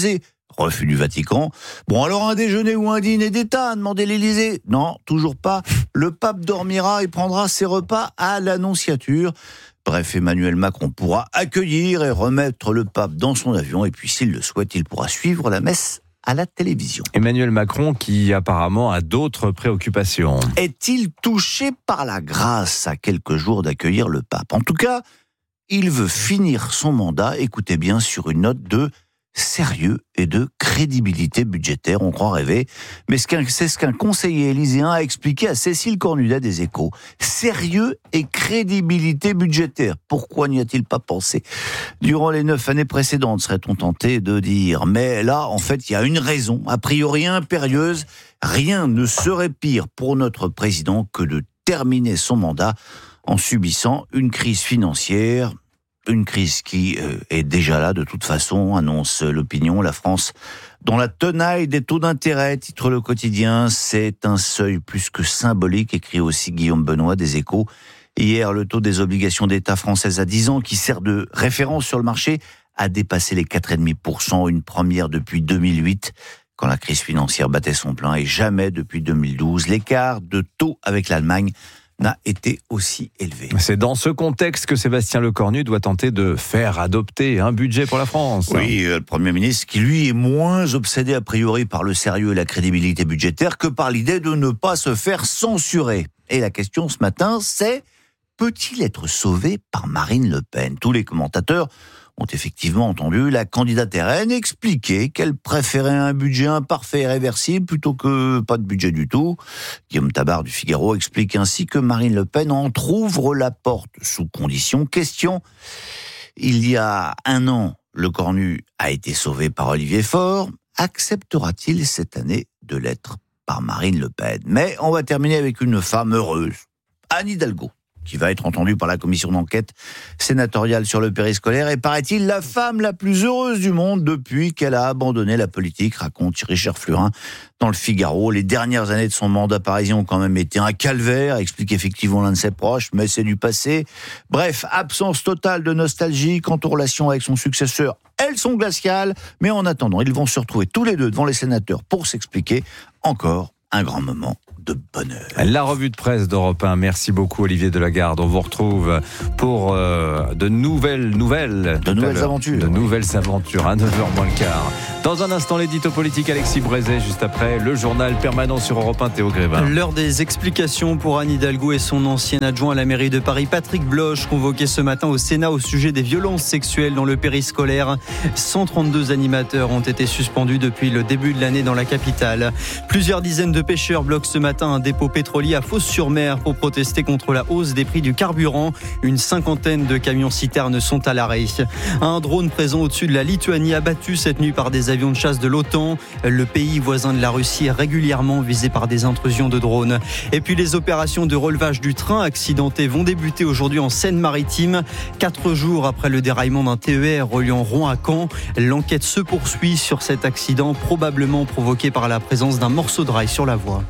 Refus du Vatican. Bon, alors un déjeuner ou un dîner d'État, a demandé l'Élysée. Non, toujours pas. Le pape dormira et prendra ses repas à l'Annonciature. Bref, Emmanuel Macron pourra accueillir et remettre le pape dans son avion. Et puis, s'il le souhaite, il pourra suivre la messe à la télévision. Emmanuel Macron qui apparemment a d'autres préoccupations. Est-il touché par la grâce à quelques jours d'accueillir le pape? En tout cas, il veut finir son mandat, écoutez bien, sur une note de sérieux et de crédibilité budgétaire, on croit rêver, mais c'est ce qu'un conseiller élyséen a expliqué à Cécile Cornudet des Échos. Sérieux et crédibilité budgétaire. Pourquoi n'y a-t-il pas pensé durant les 9 années précédentes, serait-on tenté de dire. Mais là, en fait, il y a une raison, a priori impérieuse. Rien ne serait pire pour notre président que de terminer son mandat en subissant une crise financière. Une crise qui est déjà là de toute façon, annonce l'opinion. La France, dont la tenaille des taux d'intérêt, titre Le Quotidien, c'est un seuil plus que symbolique, écrit aussi Guillaume Benoît des Échos. Hier, le taux des obligations d'État françaises à 10 ans, qui sert de référence sur le marché, a dépassé les 4,5%, une première depuis 2008, quand la crise financière battait son plein, et jamais depuis 2012. L'écart de taux avec l'Allemagne n'a été aussi élevé. C'est dans ce contexte que Sébastien Lecornu doit tenter de faire adopter un budget pour la France. Oui, le Premier ministre qui, lui, est moins obsédé a priori par le sérieux et la crédibilité budgétaire que par l'idée de ne pas se faire censurer. Et la question ce matin, c'est: peut-il être sauvé par Marine Le Pen? Tous les commentateurs ont effectivement entendu la candidate RN expliquer qu'elle préférait un budget imparfait et réversible plutôt que pas de budget du tout. Guillaume Tabar du Figaro explique ainsi que Marine Le Pen entrouvre la porte sous condition. Question, il y a 1 an, Le Cornu a été sauvé par Olivier Faure. Acceptera-t-il cette année de l'être par Marine Le Pen? Mais on va terminer avec une femme heureuse, Anne Hidalgo, qui va être entendue par la commission d'enquête sénatoriale sur le périscolaire, et paraît-il la femme la plus heureuse du monde depuis qu'elle a abandonné la politique, raconte Richard Flurin dans le Figaro. Les dernières années de son mandat parisien ont quand même été un calvaire, explique effectivement l'un de ses proches, mais c'est du passé. Bref, absence totale de nostalgie quant aux relations avec son successeur. Elles sont glaciales, mais en attendant, ils vont se retrouver tous les deux devant les sénateurs pour s'expliquer. Encore un grand moment de bonheur. La revue de presse d'Europe 1. Merci beaucoup Olivier Delagarde. On vous retrouve pour de nouvelles aventures. De nouvelles aventures, à 9h moins le quart. Dans un instant, l'édito politique Alexis Brézet, juste après le journal permanent sur Europe 1, Théo Grévin. L'heure des explications pour Anne Hidalgo et son ancien adjoint à la mairie de Paris, Patrick Bloch, convoqué ce matin au Sénat au sujet des violences sexuelles dans le périscolaire. 132 animateurs ont été suspendus depuis le début de l'année dans la capitale. Plusieurs dizaines de pêcheurs bloquent ce matin un dépôt pétrolier à Fos-sur-Mer pour protester contre la hausse des prix du carburant. Une 50aine de camions-citernes sont à l'arrêt. Un drone présent au-dessus de la Lituanie abattu cette nuit par des avions de chasse de l'OTAN. Le pays voisin de la Russie est régulièrement visé par des intrusions de drones. Et puis les opérations de relevage du train accidenté vont débuter aujourd'hui en Seine-Maritime. 4 jours après le déraillement d'un TER reliant Rouen à Caen, l'enquête se poursuit sur cet accident probablement provoqué par la présence d'un morceau de rail sur la voie.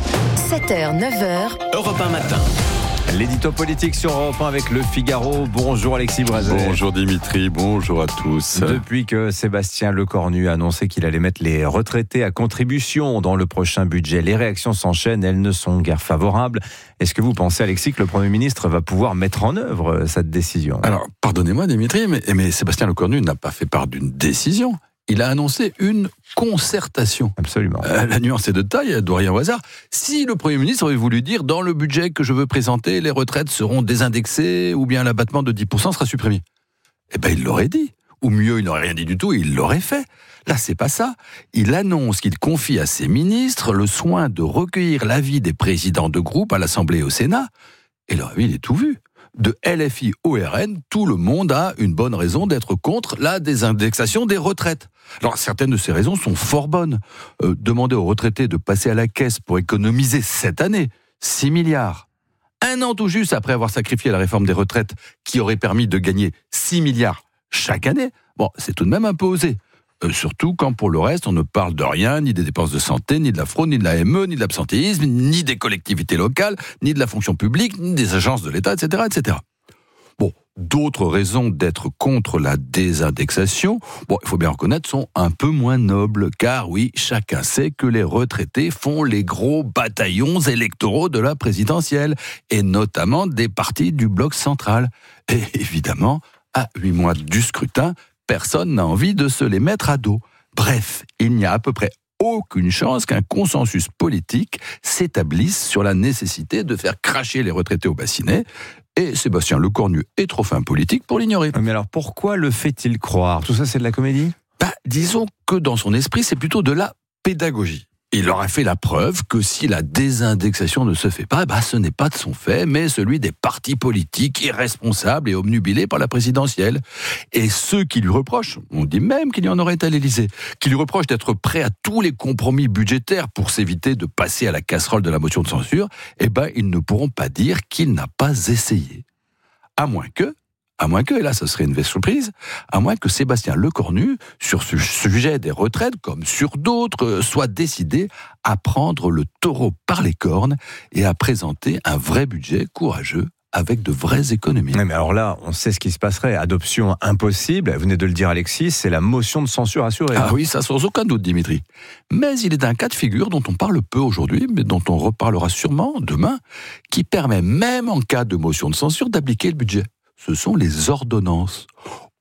7h, 9h. Europe 1 matin. L'édito politique sur Europe 1 avec le Figaro. Bonjour Alexis Brézet. Bonjour Dimitri, bonjour à tous. Depuis que Sébastien Lecornu a annoncé qu'il allait mettre les retraités à contribution dans le prochain budget, les réactions s'enchaînent, elles ne sont guère favorables. Est-ce que vous pensez, Alexis, que le Premier ministre va pouvoir mettre en œuvre cette décision ? Alors, pardonnez-moi Dimitri, mais Sébastien Lecornu n'a pas fait part d'une décision. Il a annoncé une concertation. Absolument. La nuance est de taille, elle ne doit rien au hasard. Si le Premier ministre avait voulu dire, dans le budget que je veux présenter, les retraites seront désindexées ou bien l'abattement de 10% sera supprimé, eh ben il l'aurait dit. Ou mieux, il n'aurait rien dit du tout et il l'aurait fait. Là, c'est pas ça. Il annonce qu'il confie à ses ministres le soin de recueillir l'avis des présidents de groupe à l'Assemblée et au Sénat. Et leur avis, il est tout vu. De LFI au RN, tout le monde a une bonne raison d'être contre la désindexation des retraites. Alors, certaines de ces raisons sont fort bonnes. Demander aux retraités de passer à la caisse pour économiser cette année 6 milliards. 1 an tout juste après avoir sacrifié la réforme des retraites qui aurait permis de gagner 6 milliards chaque année. Bon, c'est tout de même un peu osé. Surtout quand pour le reste, on ne parle de rien, ni des dépenses de santé, ni de la fraude, ni de la ME, ni de l'absentéisme, ni des collectivités locales, ni de la fonction publique, ni des agences de l'État, etc., etc. Bon, d'autres raisons d'être contre la désindexation, bon, il faut bien reconnaître, sont un peu moins nobles, car oui, chacun sait que les retraités font les gros bataillons électoraux de la présidentielle, et notamment des partis du bloc central. Et évidemment, à 8 mois du scrutin, personne n'a envie de se les mettre à dos. Bref, il n'y a à peu près aucune chance qu'un consensus politique s'établisse sur la nécessité de faire cracher les retraités au bassinet. Et Sébastien Lecornu est trop fin politique pour l'ignorer. Mais alors pourquoi le fait-il croire ? Tout ça, c'est de la comédie ? Disons que dans son esprit, c'est plutôt de la pédagogie. Il leur a fait la preuve que si la désindexation ne se fait pas, ce n'est pas de son fait, mais celui des partis politiques irresponsables et obnubilés par la présidentielle. Et ceux qui lui reprochent, on dit même qu'il y en aurait à l'Élysée, qui lui reprochent d'être prêt à tous les compromis budgétaires pour s'éviter de passer à la casserole de la motion de censure, ils ne pourront pas dire qu'il n'a pas essayé. À moins que, et là ce serait une vraie surprise, à moins que Sébastien Lecornu, sur ce sujet des retraites, comme sur d'autres, soit décidé à prendre le taureau par les cornes et à présenter un vrai budget courageux avec de vraies économies. Mais alors là, on sait ce qui se passerait. Adoption impossible, vous venez de le dire Alexis, c'est la motion de censure assurée. Ah oui, ça sans aucun doute Dimitri. Mais il est un cas de figure dont on parle peu aujourd'hui, mais dont on reparlera sûrement demain, qui permet même en cas de motion de censure d'appliquer le budget. Ce sont les ordonnances.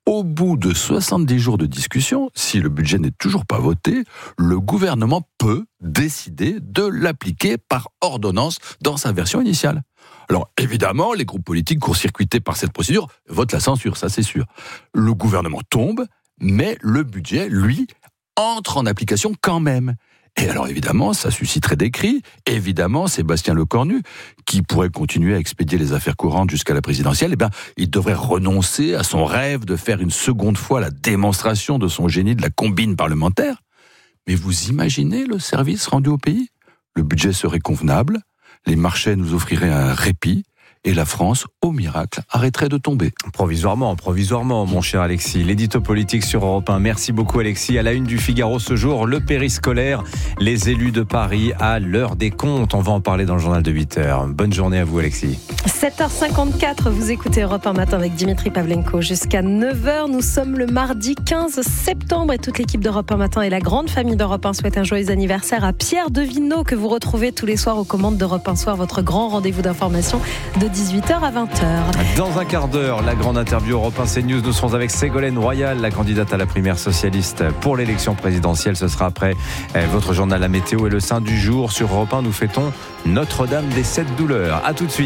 Au bout de 70 jours de discussion, si le budget n'est toujours pas voté, le gouvernement peut décider de l'appliquer par ordonnance dans sa version initiale. Alors évidemment, les groupes politiques court-circuités par cette procédure votent la censure, ça c'est sûr. Le gouvernement tombe, mais le budget, lui, entre en application quand même. Et alors évidemment, ça susciterait des cris. Évidemment, Sébastien Lecornu, qui pourrait continuer à expédier les affaires courantes jusqu'à la présidentielle, il devrait renoncer à son rêve de faire une seconde fois la démonstration de son génie de la combine parlementaire. Mais vous imaginez le service rendu au pays ? Le budget serait convenable, les marchés nous offriraient un répit, et la France, au miracle, arrêterait de tomber. Provisoirement, mon cher Alexis. L'édito politique sur Europe 1. Merci beaucoup Alexis. À la une du Figaro ce jour, le périscolaire, les élus de Paris à l'heure des comptes. On va en parler dans le journal de 8h. Bonne journée à vous Alexis. 7h54, vous écoutez Europe 1 matin avec Dimitri Pavlenko. Jusqu'à 9h, nous sommes le mardi 15 septembre et toute l'équipe d'Europe 1 matin et la grande famille d'Europe 1 souhaite un joyeux anniversaire à Pierre Devineau que vous retrouvez tous les soirs aux commandes d'Europe 1 Soir, votre grand rendez-vous d'information de 18h à 20h. Dans un quart d'heure, la grande interview Europe 1 CNews. Nous serons avec Ségolène Royal, la candidate à la primaire socialiste pour l'élection présidentielle. Ce sera après votre journal La Météo et le Saint du jour. Sur Europe 1, nous fêtons Notre-Dame des 7 douleurs. A tout de suite,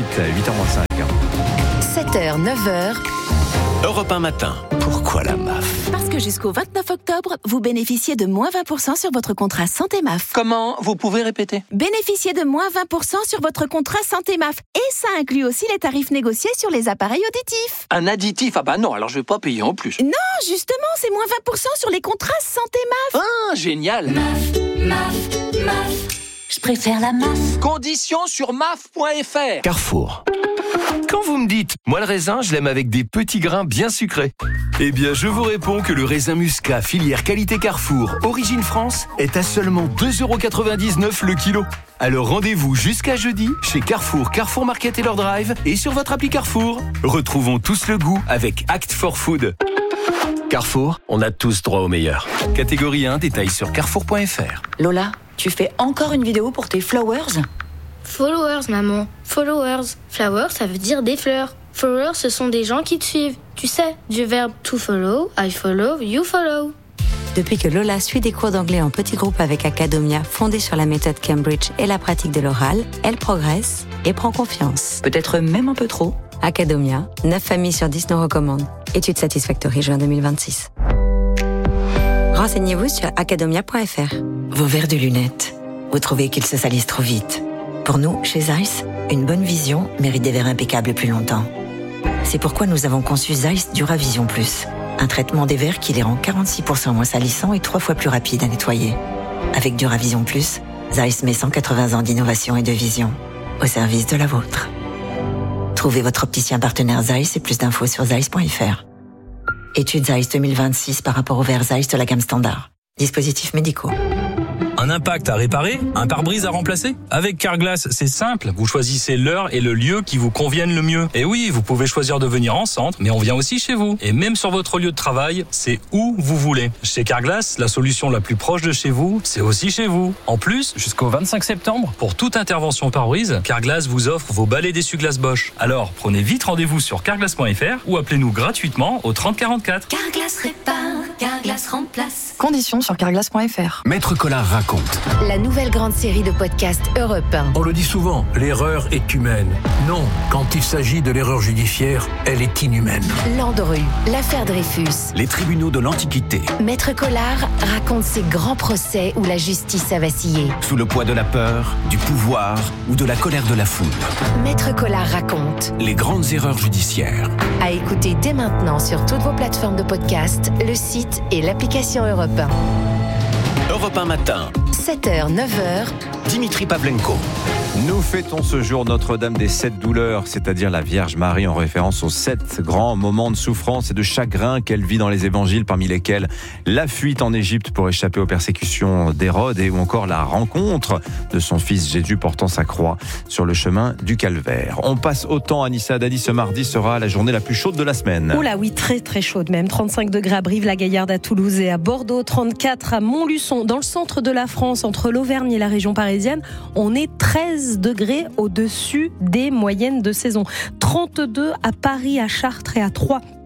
8h25. 7h, 9h. Europe 1 matin. Pourquoi la MAF ? Parce que jusqu'au 29 octobre, vous bénéficiez de moins 20% sur votre contrat santé MAF. Comment ? Vous pouvez répéter ? Bénéficiez de moins 20% sur votre contrat santé MAF. Et ça inclut aussi les tarifs négociés sur les appareils auditifs. Un additif ? Ah bah non, alors je vais pas payer en plus. Non, justement, c'est moins 20% sur les contrats santé MAF. Ah, génial ! MAF. Je préfère la MAF. Conditions sur maf.fr. Carrefour. Quand vous me dites, moi le raisin, je l'aime avec des petits grains bien sucrés. Eh bien, je vous réponds que le raisin Muscat filière qualité Carrefour, origine France, est à seulement 2,99€ le kilo. Alors rendez-vous jusqu'à jeudi chez Carrefour, Carrefour Market et leur drive et sur votre appli Carrefour. Retrouvons tous le goût avec Act for Food. Carrefour, on a tous droit au meilleur. Catégorie 1, détails sur carrefour.fr. Lola, tu fais encore une vidéo pour tes flowers ? Followers, maman. Followers. Flowers, ça veut dire des fleurs. Followers, ce sont des gens qui te suivent. Tu sais, du verbe to follow, I follow, you follow. Depuis que Lola suit des cours d'anglais en petits groupes avec Academia, fondée sur la méthode Cambridge et la pratique de l'oral, elle progresse et prend confiance. Peut-être même un peu trop. Academia, 9 familles sur 10 nous recommandent. Étude Satisfactory, juin 2026. Renseignez-vous sur academia.fr. Vos verres de lunettes, vous trouvez qu'ils se salissent trop vite ? Pour nous, chez Zeiss, une bonne vision mérite des verres impeccables plus longtemps. C'est pourquoi nous avons conçu Zeiss Duravision Plus, un traitement des verres qui les rend 46% moins salissants et 3 fois plus rapides à nettoyer. Avec Duravision Plus, Zeiss met 180 ans d'innovation et de vision au service de la vôtre. Trouvez votre opticien partenaire Zeiss et plus d'infos sur zeiss.fr. Étude Zeiss 2026 par rapport aux verres Zeiss de la gamme standard. Dispositifs médicaux. Un impact à réparer, un pare-brise à remplacer. Avec Carglass, c'est simple. Vous choisissez l'heure et le lieu qui vous conviennent le mieux. Et oui, vous pouvez choisir de venir en centre, mais on vient aussi chez vous. Et même sur votre lieu de travail, c'est où vous voulez. Chez Carglass, la solution la plus proche de chez vous, c'est aussi chez vous. En plus, jusqu'au 25 septembre, pour toute intervention pare-brise, Carglass vous offre vos balais d'essuie-glace Bosch. Alors, prenez vite rendez-vous sur carglass.fr ou appelez-nous gratuitement au 30 44. Carglass répare, Carglass remplace. Conditions sur carglass.fr. Maître Collard raconte. La nouvelle grande série de podcasts Europe 1. On le dit souvent, l'erreur est humaine. Non, quand il s'agit de l'erreur judiciaire, elle est inhumaine. Landru, l'affaire Dreyfus. Les tribunaux de l'Antiquité. Maître Collard raconte ses grands procès où la justice a vacillé. Sous le poids de la peur, du pouvoir ou de la colère de la foule. Maître Collard raconte. Les grandes erreurs judiciaires. À écouter dès maintenant sur toutes vos plateformes de podcast, le site et l'application Europe 1. Europe 1 matin. 7h, 9h. Dimitri Pavlenko. Nous fêtons ce jour Notre-Dame des 7 douleurs, c'est-à-dire la Vierge Marie en référence aux 7 grands moments de souffrance et de chagrin qu'elle vit dans les évangiles, parmi lesquels la fuite en Égypte pour échapper aux persécutions d'Hérode et ou encore la rencontre de son fils Jésus portant sa croix sur le chemin du Calvaire. On passe au temps, Anissa Haddadi, ce mardi sera la journée la plus chaude de la semaine. Oh là oui, très très chaude même. 35 degrés à Brive-la-Gaillarde, à Toulouse et à Bordeaux, 34 à Montluçon. Dans le centre de la France, entre l'Auvergne et la région parisienne, on est 13 degrés au-dessus des moyennes de saison. 32 à Paris, à Chartres et à Troyes.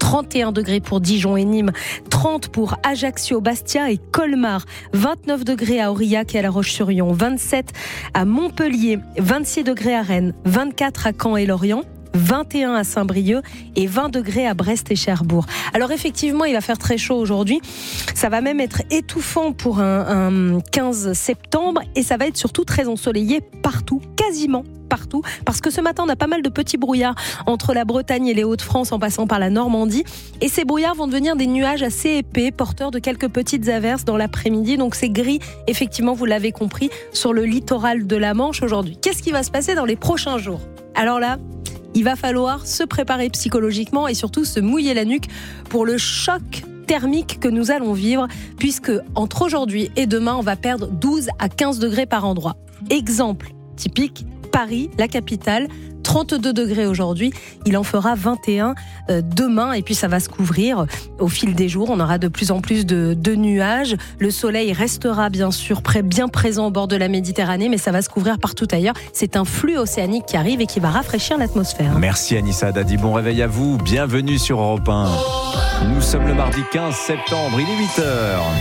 31 degrés pour Dijon et Nîmes, 30 pour Ajaccio, Bastia et Colmar, 29 degrés à Aurillac et à La Roche-sur-Yon, 27 à Montpellier, 26 degrés à Rennes, 24 à Caen et Lorient, 21 à Saint-Brieuc et 20 degrés à Brest et Cherbourg. Alors effectivement, il va faire très chaud aujourd'hui. Ça va même être étouffant pour un 15 septembre et ça va être surtout très ensoleillé partout, quasiment partout, parce que ce matin on a pas mal de petits brouillards entre la Bretagne et les Hauts-de-France en passant par la Normandie, et ces brouillards vont devenir des nuages assez épais, porteurs de quelques petites averses dans l'après-midi, donc c'est gris, effectivement vous l'avez compris, sur le littoral de la Manche aujourd'hui. Qu'est-ce qui va se passer dans les prochains jours ? Alors là, il va falloir se préparer psychologiquement et surtout se mouiller la nuque pour le choc thermique que nous allons vivre, puisque entre aujourd'hui et demain, on va perdre 12 à 15 degrés par endroit. Exemple typique, Paris, la capitale, 32 degrés aujourd'hui, il en fera 21 demain, et puis ça va se couvrir au fil des jours. On aura de plus en plus de nuages. Le soleil restera bien sûr bien présent au bord de la Méditerranée, mais ça va se couvrir partout ailleurs. C'est un flux océanique qui arrive et qui va rafraîchir l'atmosphère. Merci Anissa Dadi, bon réveil à vous, bienvenue sur Europe 1. Nous sommes le mardi 15 septembre, il est 8h.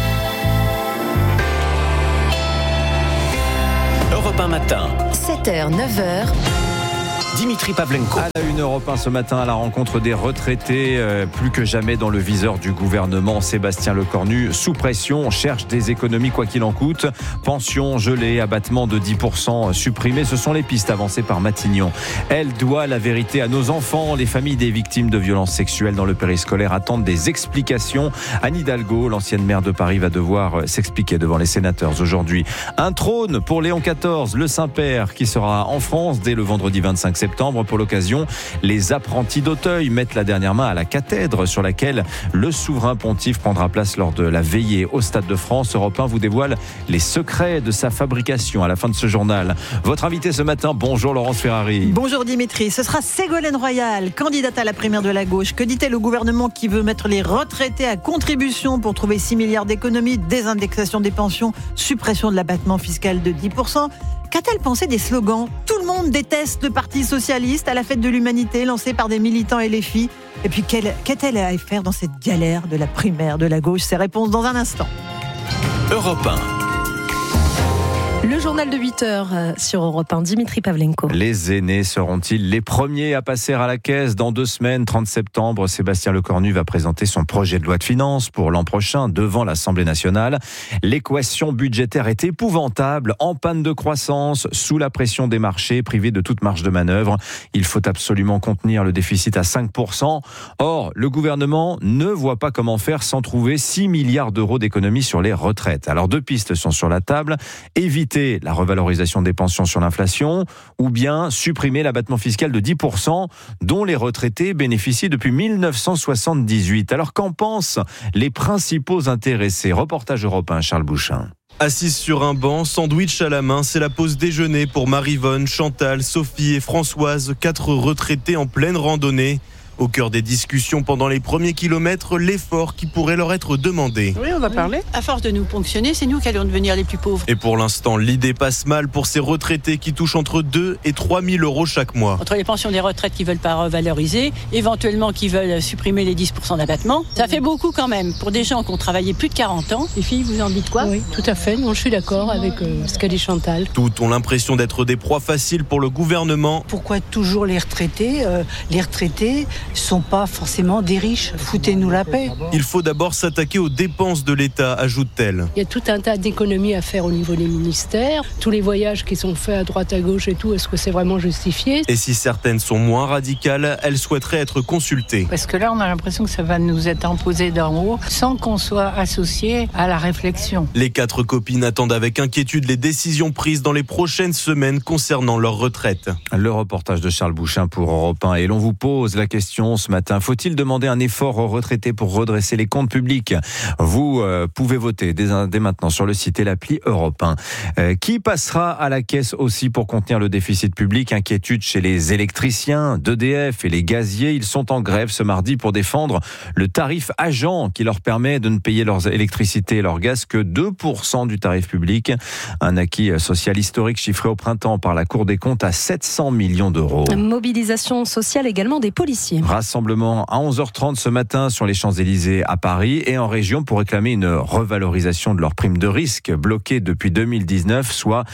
Europe 1 matin. 7h, 9h. Dimitri Pavlenko. À la une Europe 1 ce matin, à la rencontre des retraités, plus que jamais dans le viseur du gouvernement. Sébastien Lecornu, sous pression, cherche des économies quoi qu'il en coûte. Pension gelée, abattement de 10% supprimé, ce sont les pistes avancées par Matignon. Elle doit la vérité à nos enfants. Les familles des victimes de violences sexuelles dans le périscolaire attendent des explications. Anne Hidalgo, l'ancienne maire de Paris, va devoir s'expliquer devant les sénateurs aujourd'hui. Un trône pour Léon XIV, le Saint-Père, qui sera en France dès le vendredi 25 septembre. Pour l'occasion, les apprentis d'Auteuil mettent la dernière main à la cathèdre sur laquelle le souverain pontife prendra place lors de la veillée au Stade de France. Europe 1 vous dévoile les secrets de sa fabrication à la fin de ce journal. Votre invité ce matin, bonjour Laurence Ferrari. Bonjour Dimitri, ce sera Ségolène Royal, candidate à la primaire de la gauche. Que dit-elle au gouvernement qui veut mettre les retraités à contribution pour trouver 6 milliards d'économies, désindexation des pensions, suppression de l'abattement fiscal de 10%? Qu'a-t-elle pensé des slogans ? Tout le monde déteste le Parti Socialiste à la fête de l'humanité lancée par des militants LFI. Et puis qu'a-t-elle à faire dans cette galère de la primaire de la gauche ? Ses réponses dans un instant. Europe 1. Le journal de 8h sur Europe 1, Dimitri Pavlenko. Les aînés seront-ils les premiers à passer à la caisse dans 2 semaines, 30 septembre, Sébastien Lecornu va présenter son projet de loi de finances pour l'an prochain devant l'Assemblée nationale. L'équation budgétaire est épouvantable, en panne de croissance, sous la pression des marchés, privé de toute marge de manœuvre. Il faut absolument contenir le déficit à 5%. Or, le gouvernement ne voit pas comment faire sans trouver 6 milliards d'euros d'économies sur les retraites. Alors 2 pistes sont sur la table. Éviter la revalorisation des pensions sur l'inflation ou bien supprimer l'abattement fiscal de 10% dont les retraités bénéficient depuis 1978. Alors qu'en pensent les principaux intéressés ? Reportage Europe 1, Charles Bouchin. Assise sur un banc, sandwich à la main, c'est la pause déjeuner pour Maryvonne, Chantal, Sophie et Françoise, 4 retraités en pleine randonnée. Au cœur des discussions pendant les premiers kilomètres, l'effort qui pourrait leur être demandé. Oui, on va parler. À force de nous ponctionner, c'est nous qui allons devenir les plus pauvres. Et pour l'instant, l'idée passe mal pour ces retraités qui touchent entre 2 et 3 000 euros chaque mois. Entre les pensions des retraites qui veulent pas revaloriser, éventuellement qui veulent supprimer les 10% d'abattement, ça fait beaucoup quand même pour des gens qui ont travaillé plus de 40 ans. Les filles, vous en dites quoi ? Oui, tout à fait. Non, je suis d'accord avec ce qu'a dit Chantal. Toutes ont l'impression d'être des proies faciles pour le gouvernement. Pourquoi toujours les retraités ? Les retraités sont pas forcément des riches. Foutez-nous la paix. Il faut d'abord s'attaquer aux dépenses de l'État, ajoute-t-elle. Il y a tout un tas d'économies à faire au niveau des ministères. Tous les voyages qui sont faits à droite à gauche et tout, est-ce que c'est vraiment justifié ? Et si certaines sont moins radicales, elles souhaiteraient être consultées. Parce que là, on a l'impression que ça va nous être imposé d'en haut sans qu'on soit associé à la réflexion. Les 4 copines attendent avec inquiétude les décisions prises dans les prochaines semaines concernant leur retraite. Le reportage de Charles Bouchin pour Europe 1. Et l'on vous pose la question ce matin. Faut-il demander un effort aux retraités pour redresser les comptes publics ? Vous pouvez voter dès maintenant sur le site et l'appli Europe 1. Qui passera à la caisse aussi pour contenir le déficit public ? Inquiétude chez les électriciens d'EDF et les gaziers. Ils sont en grève ce mardi pour défendre le tarif agent qui leur permet de ne payer leur électricité et leur gaz que 2% du tarif public. Un acquis social historique chiffré au printemps par la Cour des comptes à 700 millions d'euros. Mobilisation sociale également des policiers. Rassemblement à 11h30 ce matin sur les Champs-Élysées à Paris et en région pour réclamer une revalorisation de leur prime de risque bloquée depuis 2019, soit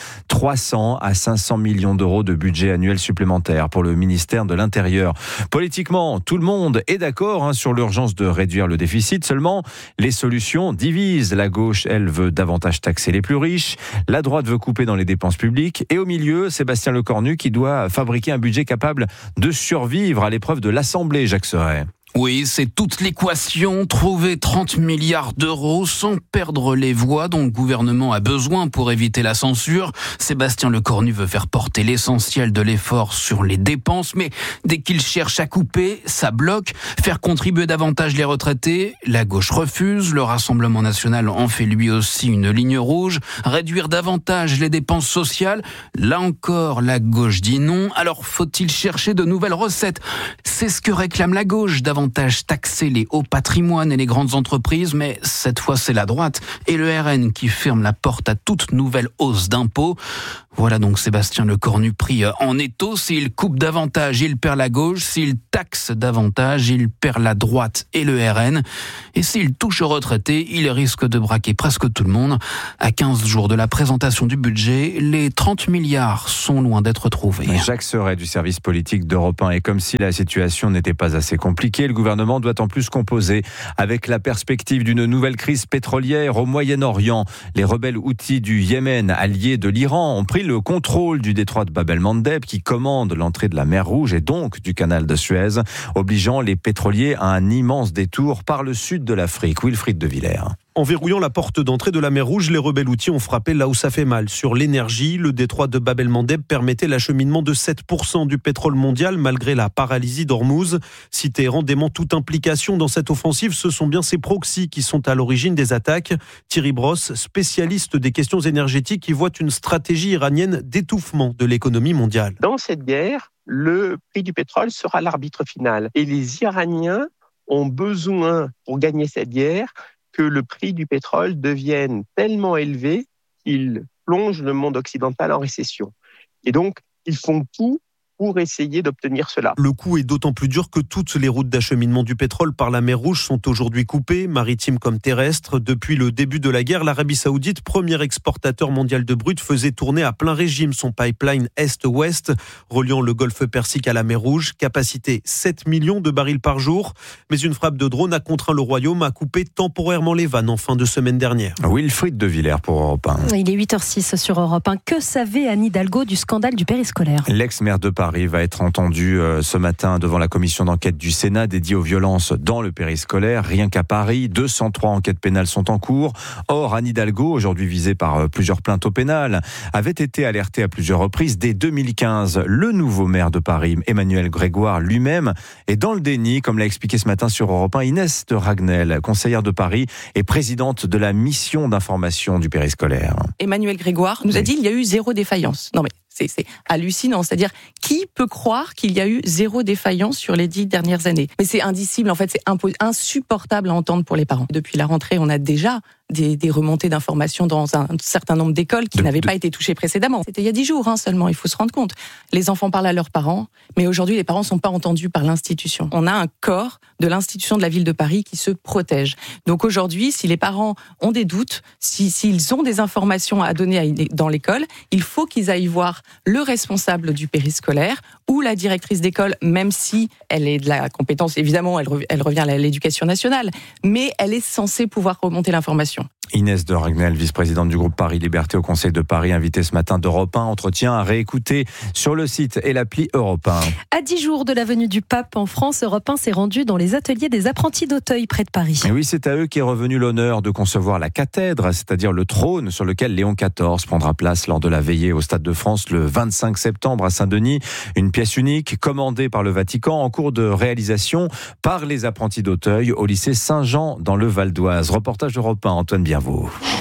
300 à 500 millions d'euros de budget annuel supplémentaire pour le ministère de l'Intérieur. Politiquement, tout le monde est d'accord sur l'urgence de réduire le déficit. Seulement, les solutions divisent. La gauche, elle, veut davantage taxer les plus riches. La droite veut couper dans les dépenses publiques. Et au milieu, Sébastien Lecornu qui doit fabriquer un budget capable de survivre à l'épreuve de l'Assemblée, Jacques Serret. Oui, c'est toute l'équation. Trouver 30 milliards d'euros sans perdre les voix dont le gouvernement a besoin pour éviter la censure. Sébastien Lecornu veut faire porter l'essentiel de l'effort sur les dépenses, mais dès qu'il cherche à couper, ça bloque. Faire contribuer davantage les retraités, la gauche refuse. Le Rassemblement national en fait lui aussi une ligne rouge. Réduire davantage les dépenses sociales, là encore, la gauche dit non. Alors, faut-il chercher de nouvelles recettes ? C'est ce que réclame la gauche, davantage taxer les hauts patrimoines et les grandes entreprises, mais cette fois c'est la droite et le RN qui ferme la porte à toute nouvelle hausse d'impôts. Voilà donc Sébastien Lecornu pris en étau. S'il coupe davantage, il perd la gauche. S'il taxe davantage, il perd la droite et le RN. Et s'il touche aux retraités, il risque de braquer presque tout le monde. À 15 jours de la présentation du budget, les 30 milliards sont loin d'être trouvés. Jacques Serret du service politique d'Europe 1. Et comme si la situation n'était pas assez compliquée, le gouvernement doit en plus composer avec la perspective d'une nouvelle crise pétrolière au Moyen-Orient. Les rebelles houthis du Yémen, alliés de l'Iran, ont pris le contrôle du détroit de Bab el-Mandeb qui commande l'entrée de la mer Rouge et donc du canal de Suez, obligeant les pétroliers à un immense détour par le sud de l'Afrique. Wilfried de Villers. En verrouillant la porte d'entrée de la mer Rouge, les rebelles houthis ont frappé là où ça fait mal. Sur l'énergie, le détroit de Bab el-Mandeb permettait l'acheminement de 7% du pétrole mondial malgré la paralysie d'Ormuz. Si Téhéran dément toute implication dans cette offensive, ce sont bien ces proxys qui sont à l'origine des attaques. Thierry Brosse, spécialiste des questions énergétiques, qui voit une stratégie iranienne d'étouffement de l'économie mondiale. Dans cette guerre, le prix du pétrole sera l'arbitre final. Et les Iraniens ont besoin, pour gagner cette guerre, que le prix du pétrole devienne tellement élevé qu'il plonge le monde occidental en récession. Et donc, ils font tout pour essayer d'obtenir cela. Le coup est d'autant plus dur que toutes les routes d'acheminement du pétrole par la mer Rouge sont aujourd'hui coupées, maritimes comme terrestres. Depuis le début de la guerre, l'Arabie Saoudite, premier exportateur mondial de brut, faisait tourner à plein régime son pipeline Est-Ouest, reliant le golfe Persique à la mer Rouge. Capacité 7 millions de barils par jour. Mais une frappe de drone a contraint le Royaume à couper temporairement les vannes en fin de semaine dernière. Wilfried de Villers pour Europe 1. Il est 8h06 sur Europe 1. Que savait Anne Hidalgo du scandale du périscolaire ? L'ex-maire de Paris va être entendu ce matin devant la commission d'enquête du Sénat dédiée aux violences dans le périscolaire. Rien qu'à Paris, 203 enquêtes pénales sont en cours. Or, Anne Hidalgo, aujourd'hui visée par plusieurs plaintes au pénal, avait été alertée à plusieurs reprises dès 2015. Le nouveau maire de Paris, Emmanuel Grégoire lui-même, est dans le déni, comme l'a expliqué ce matin sur Europe 1 Inès de Ragnel, conseillère de Paris et présidente de la mission d'information du périscolaire. Emmanuel Grégoire nous a dit qu'il y a eu zéro défaillance. Non mais c'est hallucinant, c'est-à-dire qui peut croire qu'il y a eu zéro défaillance sur les 10 dernières années ? Mais c'est indicible, en fait, c'est insupportable à entendre pour les parents. Depuis la rentrée, on a déjà des remontées d'informations dans un certain nombre d'écoles qui n'avaient pas été touchées précédemment. C'était il y a 10 jours seulement, il faut se rendre compte. Les enfants parlent à leurs parents, mais aujourd'hui, les parents ne sont pas entendus par l'institution. On a un corps de l'institution de la ville de Paris qui se protège. Donc aujourd'hui, si les parents ont des doutes, s'ils ont des informations à donner dans l'école, il faut qu'ils aillent voir le responsable du périscolaire ou la directrice d'école, même si elle est de la compétence, évidemment, elle revient à l'éducation nationale, mais elle est censée pouvoir remonter l'information. Inès de Ragnel, vice-présidente du groupe Paris Liberté au Conseil de Paris, invitée ce matin d'Europe 1. Entretien à réécouter sur le site et l'appli Europe 1. À 10 jours de la venue du pape en France, Europe 1 s'est rendu dans les ateliers des apprentis d'Auteuil, près de Paris. Et oui, c'est à eux qu'est revenu l'honneur de concevoir la cathèdre, c'est-à-dire le trône sur lequel Léon XIV prendra place lors de la veillée au Stade de France le 25 septembre à Saint-Denis. Une pièce unique commandée par le Vatican en cours de réalisation par les apprentis d'Auteuil au lycée Saint-Jean dans le Val d'Oise. Reportage Europe 1, Antoine Bienvaux.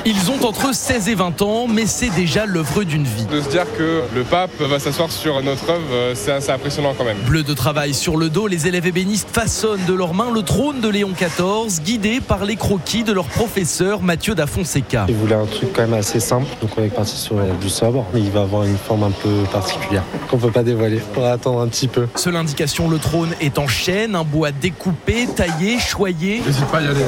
Ils ont entre 16 et 20 ans, mais c'est déjà l'œuvre d'une vie. De se dire que le pape va s'asseoir sur notre œuvre, c'est assez impressionnant quand même. Bleu de travail sur le dos, les élèves ébénistes façonnent de leurs mains le trône de Léon XIV, guidés par les croquis de leur professeur Mathieu da Fonseca. Il voulait un truc quand même assez simple, donc on est parti sur du sobre, mais il va avoir une forme un peu particulière, qu'on ne peut pas dévoiler. On va attendre un petit peu. Seule indication, le trône est en chêne, un bois découpé, taillé, choyé. N'hésite pas à y aller.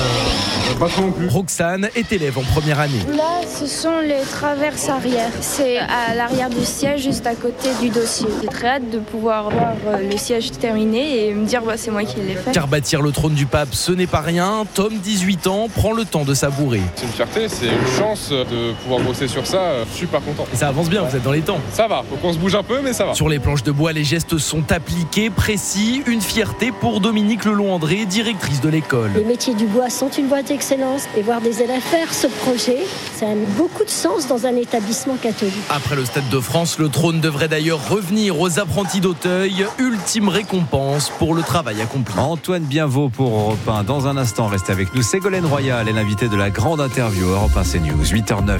Pas trop non plus. Roxane est élève en première année. Là, ce sont les traverses arrière. C'est à l'arrière du siège, juste à côté du dossier. J'ai très hâte de pouvoir voir le siège terminé et me dire c'est moi qui l'ai fait. Car bâtir le trône du pape, ce n'est pas rien. Tom, 18 ans, prend le temps de savourer. C'est une fierté, c'est une chance de pouvoir bosser sur ça. Super content. Et ça avance bien, vous êtes dans les temps. Ça va, faut qu'on se bouge un peu, mais ça va. Sur les planches de bois, les gestes sont appliqués, précis. Une fierté pour Dominique Lelon-André, directrice de l'école. Les métiers du bois sont une voie d'excellence et voir des élèves faire ce projet, ça a beaucoup de sens dans un établissement catholique. Après le Stade de France, le trône devrait d'ailleurs revenir aux apprentis d'Auteuil. Ultime récompense pour le travail accompli. Antoine Bienvaux pour Europe 1. Dans un instant, restez avec nous. Ségolène Royal est l'invitée de la grande interview Europe 1 CNews, 8h09.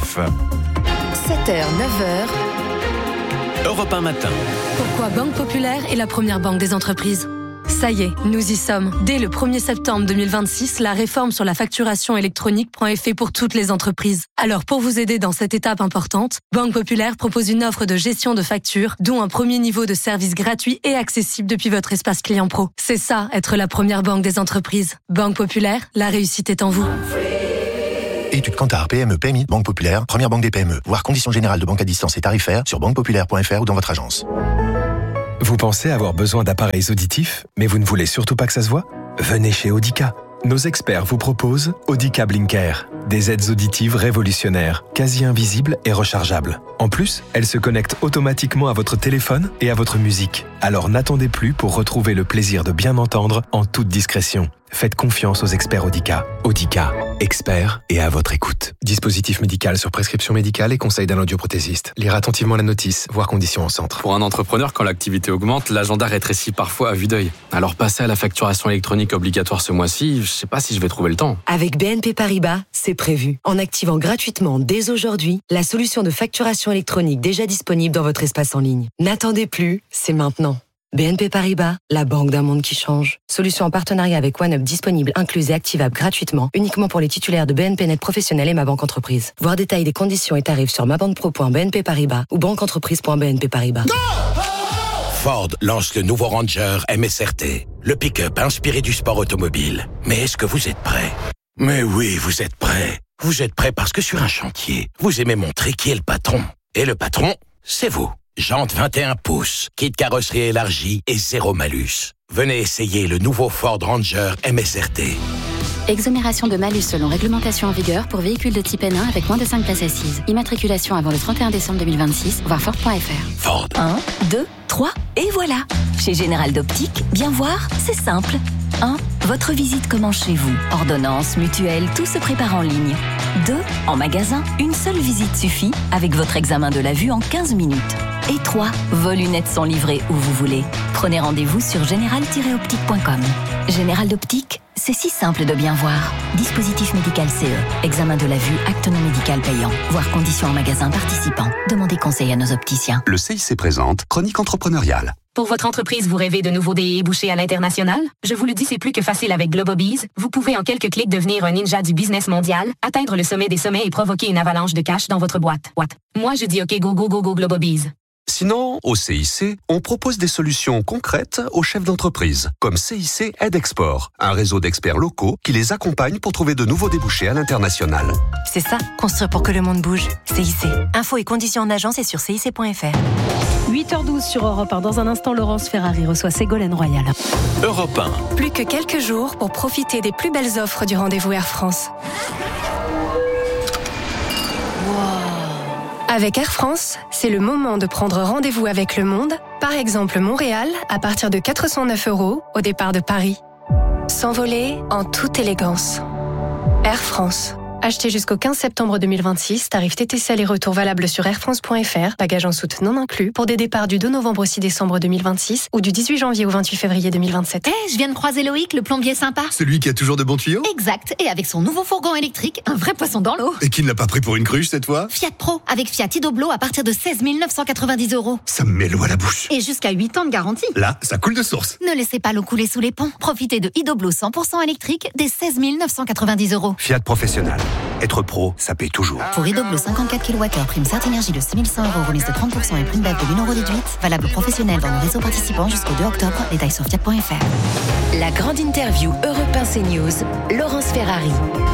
7h, 9h. Europe 1 matin. Pourquoi Banque Populaire est la première banque des entreprises ? Ça y est, nous y sommes. Dès le 1er septembre 2026, la réforme sur la facturation électronique prend effet pour toutes les entreprises. Alors pour vous aider dans cette étape importante, Banque Populaire propose une offre de gestion de factures, dont un premier niveau de service gratuit et accessible depuis votre espace client pro. C'est ça, être la première banque des entreprises. Banque Populaire, la réussite est en vous. Études Kantar, PME, PMI, Banque Populaire, première banque des PME. Voir conditions générales de banque à distance et tarifaires sur banquepopulaire.fr ou dans votre agence. Vous pensez avoir besoin d'appareils auditifs, mais vous ne voulez surtout pas que ça se voit ? Venez chez Audica. Nos experts vous proposent Audica Blinker, des aides auditives révolutionnaires, quasi invisibles et rechargeables. En plus, elles se connectent automatiquement à votre téléphone et à votre musique. Alors n'attendez plus pour retrouver le plaisir de bien entendre en toute discrétion. Faites confiance aux experts Audica. Audica, experts et à votre écoute. Dispositif médical sur prescription médicale et conseil d'un audioprothésiste. Lire attentivement la notice, voir conditions en centre. Pour un entrepreneur, quand l'activité augmente, l'agenda rétrécit parfois à vue d'œil. Alors passer à la facturation électronique obligatoire ce mois-ci, je sais pas si je vais trouver le temps. Avec BNP Paribas, c'est prévu. En activant gratuitement dès aujourd'hui la solution de facturation électronique déjà disponible dans votre espace en ligne. N'attendez plus, c'est maintenant. BNP Paribas, la banque d'un monde qui change. Solution en partenariat avec OneUp disponible, incluse et activable gratuitement, uniquement pour les titulaires de BNP Net Professionnel et Ma Banque Entreprise. Voir détails des conditions et tarifs sur mabanquepro.bnp Paribas ou banqueentreprise.bnp Paribas. Ford lance le nouveau Ranger MSRT, le pick-up inspiré du sport automobile. Mais est-ce que vous êtes prêts ? Mais oui, vous êtes prêts. Vous êtes prêts parce que sur un chantier, vous aimez montrer qui est le patron. Et le patron, c'est vous. Jantes 21 pouces, kit carrosserie élargie et zéro malus. Venez essayer le nouveau Ford Ranger MSRT. Exonération de malus selon réglementation en vigueur pour véhicules de type N1 avec moins de 5 places assises. Immatriculation avant le 31 décembre 2026, voir Ford.fr. Ford. 1, 2, 3, et voilà. Chez Général d'Optique, bien voir, c'est simple. 1. Votre visite commence chez vous. Ordonnance, mutuelle, tout se prépare en ligne. 2. En magasin, une seule visite suffit avec votre examen de la vue en 15 minutes. Et 3. Vos lunettes sont livrées où vous voulez. Prenez rendez-vous sur général-optique.com. Général d'Optique, c'est si simple de bien voir. Dispositif médical CE. Examen de la vue, acte non médical payant. Voir conditions en magasin participant. Demandez conseil à nos opticiens. Le CIC présente Chronique entrepreneuriale. Pour votre entreprise, vous rêvez de nouveaux débouchés à l'international? Je vous le dis, c'est plus que facile avec Globobees. Vous pouvez en quelques clics devenir un ninja du business mondial, atteindre le sommet des sommets et provoquer une avalanche de cash dans votre boîte. Moi, je dis OK, go, go, go, go, Globobees. Sinon, au CIC, on propose des solutions concrètes aux chefs d'entreprise, comme CIC Aide Export, un réseau d'experts locaux qui les accompagne pour trouver de nouveaux débouchés à l'international. C'est ça, construire pour que le monde bouge. CIC. Infos et conditions en agence et sur cic.fr. 8h12 sur Europe 1. Dans un instant, Laurence Ferrari reçoit Ségolène Royal. Europe 1. Plus que quelques jours pour profiter des plus belles offres du rendez-vous Air France. Avec Air France, c'est le moment de prendre rendez-vous avec le monde, par exemple Montréal, à partir de 409 € au départ de Paris. S'envoler en toute élégance. Air France, Achetez jusqu'au 15 septembre 2026, tarif TTC aller-retour valable sur airfrance.fr, bagages en soute non inclus, pour des départs du 2 novembre au 6 décembre 2026 ou du 18 janvier au 28 février 2027. Je viens de croiser Loïc, le plombier sympa. Celui qui a toujours de bons tuyaux ? Exact, et avec son nouveau fourgon électrique, un vrai poisson dans l'eau. Et qui ne l'a pas pris pour une cruche cette fois ? Fiat Pro, avec Fiat Idoblo à partir de 16 990 €. Ça me met l'eau à la bouche. Et jusqu'à 8 ans de garantie. Là, ça coule de source. Ne laissez pas l'eau couler sous les ponts. Profitez de Idoblo 100% électrique dès 16 990 €. Fiat Professionnel. Être pro, ça paye toujours. Pour Idoblo 54 kWh, prime Certes Énergie de 6 100 €, remise de 30% et prime BEV de 1 € déduite. Valable professionnel dans nos réseaux participants jusqu'au 2 octobre. Détails sur fiat.fr. La grande interview Europe 1 CNews, Laurence Ferrari.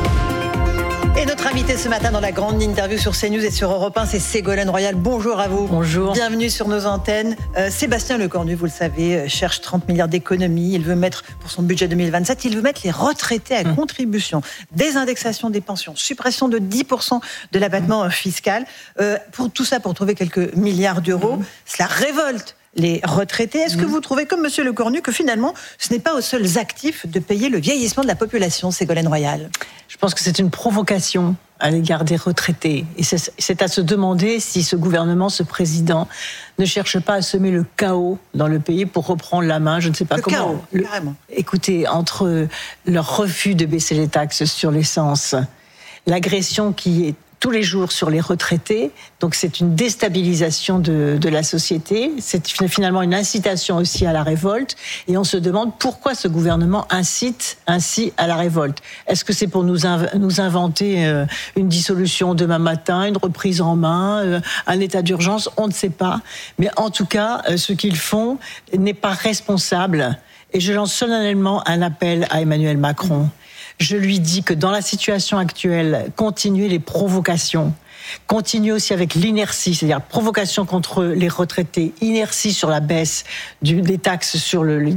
Et notre invité ce matin dans la grande interview sur CNews et sur Europe 1, c'est Ségolène Royal. Bonjour à vous. Bonjour. Bienvenue sur nos antennes. Sébastien Lecornu, vous le savez, cherche 30 milliards d'économies. Il veut mettre, pour son budget 2027, il veut mettre les retraités à contribution. Désindexation des pensions, suppression de 10% de l'abattement fiscal. Pour tout ça, pour trouver quelques milliards d'euros, cela révolte les retraités. Est-ce que vous trouvez, comme M. Lecornu, que finalement, ce n'est pas aux seuls actifs de payer le vieillissement de la population, Ségolène Royal ? Je pense que c'est une provocation à l'égard des retraités. Et c'est à se demander si ce gouvernement, ce président, ne cherche pas à semer le chaos dans le pays pour reprendre la main. Je ne sais pas comment. Chaos, carrément. Écoutez, entre leur refus de baisser les taxes sur l'essence, l'agression qui est tous les jours sur les retraités, donc c'est une déstabilisation de la société, c'est finalement une incitation aussi à la révolte, et on se demande pourquoi ce gouvernement incite ainsi à la révolte. Est-ce que c'est pour nous inventer une dissolution demain matin, une reprise en main, un état d'urgence ? On ne sait pas, mais en tout cas, ce qu'ils font n'est pas responsable, et je lance solennellement un appel à Emmanuel Macron. Je lui dis que dans la situation actuelle, continuer les provocations, continuer aussi avec l'inertie, c'est-à-dire provocation contre les retraités, inertie sur la baisse des taxes sur les